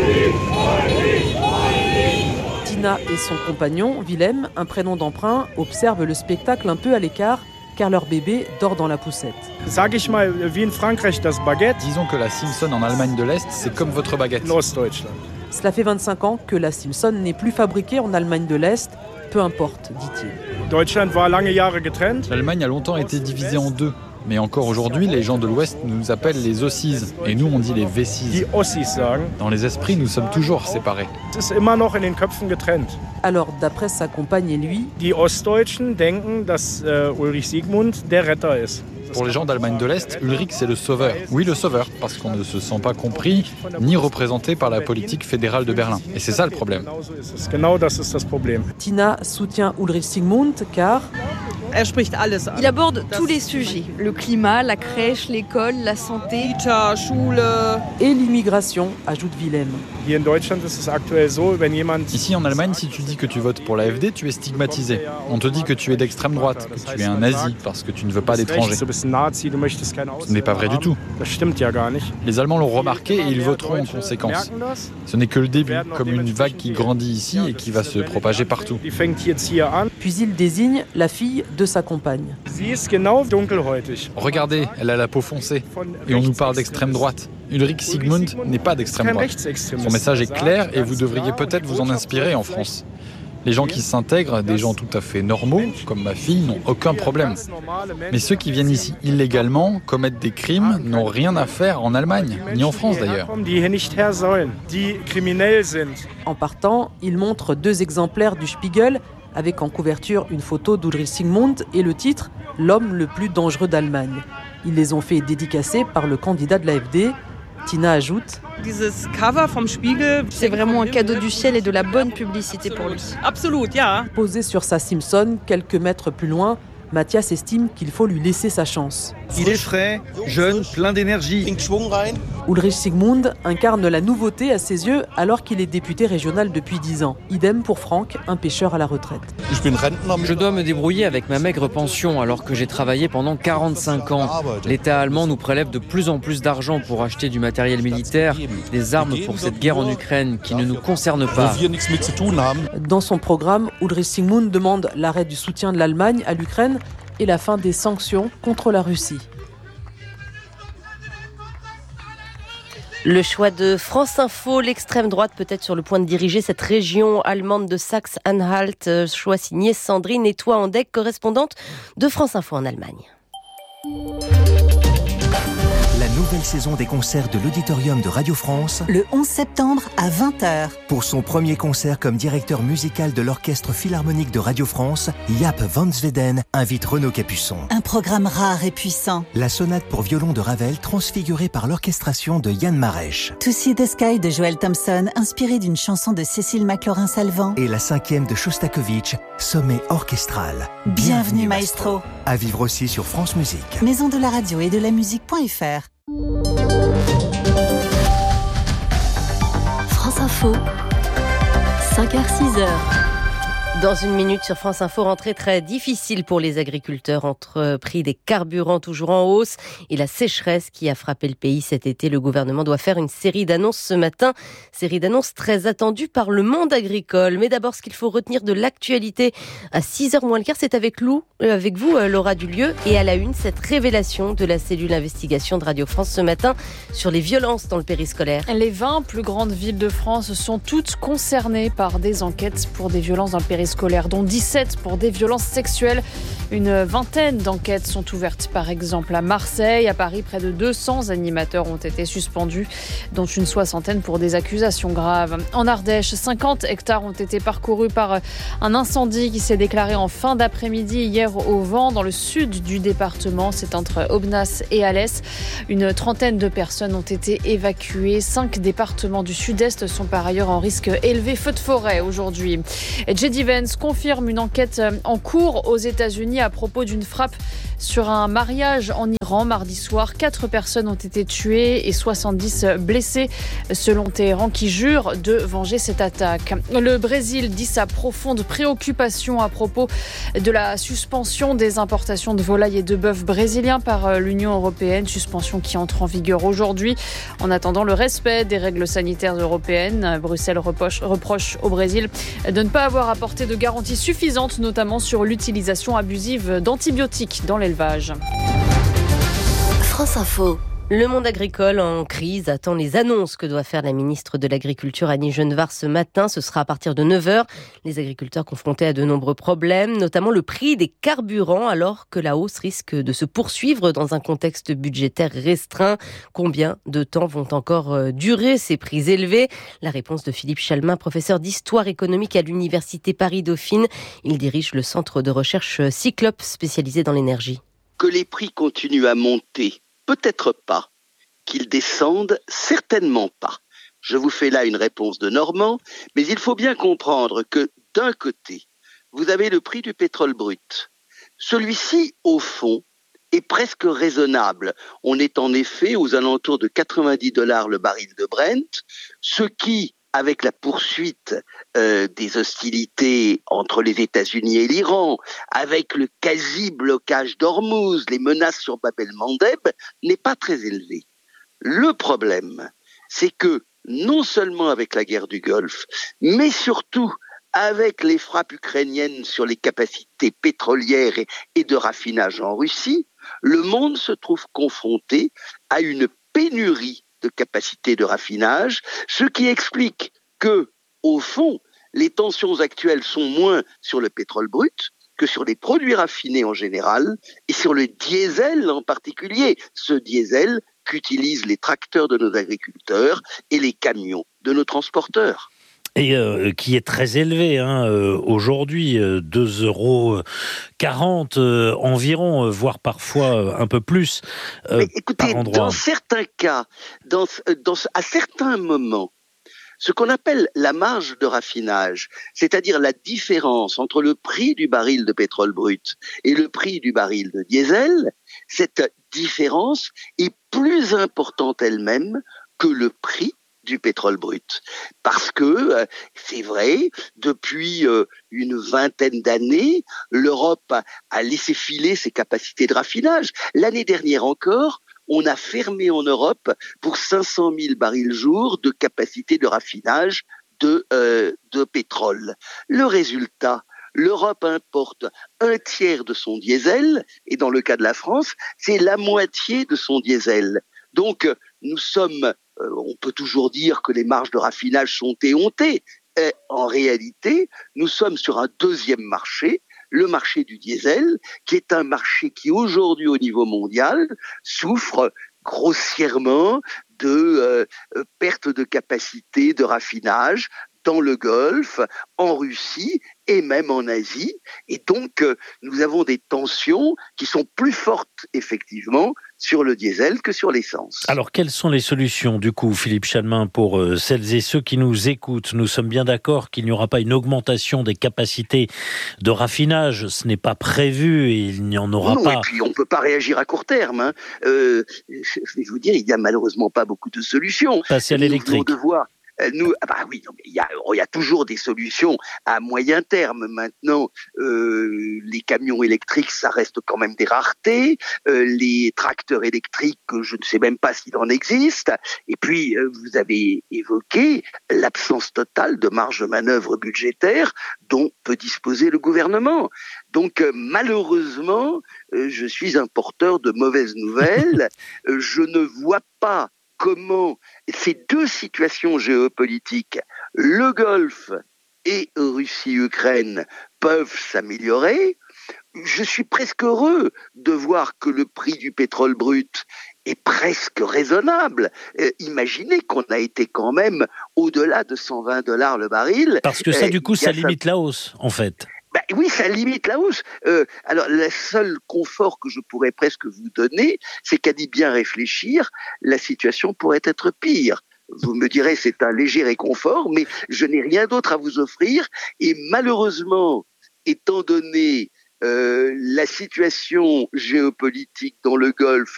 Tina et son compagnon, Willem, un prénom d'emprunt, observent le spectacle un peu à l'écart car leur bébé dort dans la poussette. Sag ich mal, wie in Frankreich das Baguette. Disons que la Simpson en Allemagne de l'Est, c'est comme votre baguette. Cela fait vingt-cinq ans que la Simpson n'est plus fabriquée en Allemagne de l'Est. Peu importe, dit-il. Deutschland war lange Jahre getrennt. L'Allemagne a longtemps été divisée en deux. Mais encore aujourd'hui, les gens de l'Ouest nous appellent les Ossis. Et nous, on dit les Wessis. Dans les esprits, nous sommes toujours séparés. Es ist immer noch in den Köpfen getrennt. Alors, d'après sa compagne et lui, Die Ostdeutschen denken, dass uh, Ulrich Sigmund der Retter ist. Pour les gens d'Allemagne de l'Est, Ulrich c'est le sauveur. Oui, le sauveur, parce qu'on ne se sent pas compris ni représenté par la politique fédérale de Berlin. Et c'est ça le problème. Tina soutient Ulrich Sigmund car il aborde tous les sujets. Le climat, la crèche, l'école, la santé, et l'immigration, ajoute Willem. Ici en Allemagne, si tu dis que tu votes pour l'A F D, tu es stigmatisé. On te dit que tu es d'extrême droite, que tu es un nazi parce que tu ne veux pas d'étrangers. Ce n'est pas vrai du tout. Les Allemands l'ont remarqué et ils voteront en conséquence. Ce n'est que le début, comme une vague qui grandit ici et qui va se propager partout. Puis il désigne la fille de sa compagne. Regardez, elle a la peau foncée. Et on nous parle d'extrême droite. Ulrich Sigmund n'est pas d'extrême droite. Son message est clair et vous devriez peut-être vous en inspirer en France. Les gens qui s'intègrent, des gens tout à fait normaux, comme ma fille, n'ont aucun problème. Mais ceux qui viennent ici illégalement, commettent des crimes, n'ont rien à faire en Allemagne, ni en France d'ailleurs. En partant, il montre deux exemplaires du Spiegel, avec en couverture une photo d'Ulrich Sigmund et le titre « L'homme le plus dangereux d'Allemagne ». Ils les ont fait dédicacer par le candidat de l'A F D. Tina ajoute « C'est vraiment un cadeau du ciel et de la bonne publicité pour lui. » Posé sur sa Simpson, quelques mètres plus loin, Mathias estime qu'il faut lui laisser sa chance. Il est frais, jeune, plein d'énergie. Ulrich Sigmund incarne la nouveauté à ses yeux alors qu'il est député régional depuis dix ans. Idem pour Franck, un pêcheur à la retraite. Je dois me débrouiller avec ma maigre pension alors que j'ai travaillé pendant quarante-cinq ans. L'État allemand nous prélève de plus en plus d'argent pour acheter du matériel militaire, des armes pour cette guerre en Ukraine qui ne nous concerne pas. Dans son programme, Ulrich Sigmund demande l'arrêt du soutien de l'Allemagne à l'Ukraine et la fin des sanctions contre la Russie. Le choix de France Info, l'extrême droite peut-être sur le point de diriger cette région allemande de Saxe-Anhalt. Choix signé Sandrine Etoy-Andec, correspondante de France Info en Allemagne. La nouvelle saison des concerts de l'Auditorium de Radio France, le onze septembre à vingt heures. Pour son premier concert comme directeur musical de l'Orchestre Philharmonique de Radio France, Jaap van Zweden invite Renaud Capuçon. Un programme rare et puissant. La sonate pour violon de Ravel transfigurée par l'orchestration de Yann Marèche. To See the Sky de Joel Thompson, inspiré d'une chanson de Cécile McLaurin-Salvant. Et la cinquième de Shostakovich, Sommet orchestral. Bienvenue, Bienvenue maestro. maestro. À vivre aussi sur France Musique. Maison de la radio et de la musique.fr. France Info, cinq heures six heures. Dans une minute sur France Info, rentrée très difficile pour les agriculteurs entre prix des carburants toujours en hausse et la sécheresse qui a frappé le pays cet été. Le gouvernement doit faire une série d'annonces ce matin, série d'annonces très attendues par le monde agricole. Mais d'abord, ce qu'il faut retenir de l'actualité à six heures moins le quart, c'est avec, Lou, avec vous, Laura Dulieu, et à la une, cette révélation de la cellule investigation de Radio France ce matin sur les violences dans le périscolaire. Les vingt plus grandes villes de France sont toutes concernées par des enquêtes pour des violences dans le périscolaire. Scolaires, dont dix-sept pour des violences sexuelles. Une vingtaine d'enquêtes sont ouvertes, par exemple à Marseille. À Paris, près de deux cents animateurs ont été suspendus, dont une soixantaine pour des accusations graves. En Ardèche, cinquante hectares ont été parcourus par un incendie qui s'est déclaré en fin d'après-midi hier au Vent, dans le sud du département. C'est entre Aubenas et Alès. Une trentaine de personnes ont été évacuées. Cinq départements du sud-est sont par ailleurs en risque élevé. Feu de forêt aujourd'hui. J D Vance confirme une enquête en cours aux États-Unis à propos d'une frappe sur un mariage en Iran mardi soir. Quatre personnes ont été tuées et soixante-dix blessées selon Téhéran, qui jure de venger cette attaque. Le Brésil dit sa profonde préoccupation à propos de la suspension des importations de volailles et de bœuf brésiliens par l'Union européenne, suspension qui entre en vigueur aujourd'hui. En attendant le respect des règles sanitaires européennes, Bruxelles reproche, reproche au Brésil de ne pas avoir apporté de garanties suffisantes, notamment sur l'utilisation abusive d'antibiotiques dans l'élevage. France Info. Le monde agricole en crise attend les annonces que doit faire la ministre de l'Agriculture Annie Genevard ce matin. Ce sera à partir de neuf heures. Les agriculteurs confrontés à de nombreux problèmes, notamment le prix des carburants, alors que la hausse risque de se poursuivre dans un contexte budgétaire restreint. Combien de temps vont encore durer ces prix élevés ? La réponse de Philippe Chalmin, professeur d'histoire économique à l'Université Paris-Dauphine. Il dirige le centre de recherche Cyclope spécialisé dans l'énergie. Que les prix continuent à monter, peut-être pas. Qu'ils descendent, certainement pas. Je vous fais là une réponse de Normand, mais il faut bien comprendre que d'un côté, vous avez le prix du pétrole brut. Celui-ci, au fond, est presque raisonnable. On est en effet aux alentours de quatre-vingt-dix dollars le baril de Brent, ce qui, avec la poursuite euh, des hostilités entre les États-Unis et l'Iran, avec le quasi-blocage d'Ormuz, les menaces sur Bab el-Mandeb, n'est pas très élevé. Le problème, c'est que non seulement avec la guerre du Golfe, mais surtout avec les frappes ukrainiennes sur les capacités pétrolières et, et de raffinage en Russie, le monde se trouve confronté à une pénurie de capacité de raffinage, ce qui explique que, au fond, les tensions actuelles sont moins sur le pétrole brut que sur les produits raffinés en général et sur le diesel en particulier, ce diesel qu'utilisent les tracteurs de nos agriculteurs et les camions de nos transporteurs. Et euh, qui est très élevé hein, euh, aujourd'hui, euh, deux euros quarante euh, environ, euh, voire parfois euh, un peu plus euh, Mais écoutez, par endroit. Dans certains cas, dans, dans, à certains moments, ce qu'on appelle la marge de raffinage, c'est-à-dire la différence entre le prix du baril de pétrole brut et le prix du baril de diesel, cette différence est plus importante elle-même que le prix du pétrole brut. Parce que, euh, c'est vrai, depuis euh, une vingtaine d'années, l'Europe a, a laissé filer ses capacités de raffinage. L'année dernière encore, on a fermé en Europe pour cinq cent mille barils jour de capacité de raffinage de, euh, de pétrole. Le résultat, l'Europe importe un tiers de son diesel, et dans le cas de la France, c'est la moitié de son diesel. Donc, nous sommes Euh, on peut toujours dire que les marges de raffinage sont éhontées. Et en réalité, nous sommes sur un deuxième marché, le marché du diesel, qui est un marché qui aujourd'hui au niveau mondial souffre grossièrement de euh, perte de capacité de raffinage dans le Golfe, en Russie et même en Asie. Et donc, euh, nous avons des tensions qui sont plus fortes, effectivement, sur le diesel que sur l'essence. Alors, quelles sont les solutions, du coup, Philippe Chalmin, pour euh, celles et ceux qui nous écoutent ? Nous sommes bien d'accord qu'il n'y aura pas une augmentation des capacités de raffinage. Ce n'est pas prévu et il n'y en aura non, pas. Et puis, on ne peut pas réagir à court terme. Hein. Euh, je vais vous dire, il n'y a malheureusement pas beaucoup de solutions. Passer à l'électrique. Nous venons de voir Euh, nous, ah bah oui, il y a, il y a toujours des solutions à moyen terme. Maintenant, euh, les camions électriques, ça reste quand même des raretés. Euh, les tracteurs électriques, je ne sais même pas s'il en existe. Et puis, euh, vous avez évoqué l'absence totale de marge de manœuvre budgétaire dont peut disposer le gouvernement. Donc, euh, malheureusement, euh, je suis un porteur de mauvaises nouvelles. euh, je ne vois pas comment ces deux situations géopolitiques, le Golfe et Russie-Ukraine, peuvent s'améliorer. Je suis presque heureux de voir que le prix du pétrole brut est presque raisonnable. Euh, imaginez qu'on a été quand même au-delà de cent vingt dollars le baril. Parce que ça, euh, du coup, ça ça... limite la hausse, en fait. Ben oui, ça limite la hausse. Euh, alors, le seul confort que je pourrais presque vous donner, c'est qu'à d'y bien réfléchir, la situation pourrait être pire. Vous me direz, c'est un léger réconfort, mais je n'ai rien d'autre à vous offrir. Et malheureusement, étant donné euh, la situation géopolitique dans le Golfe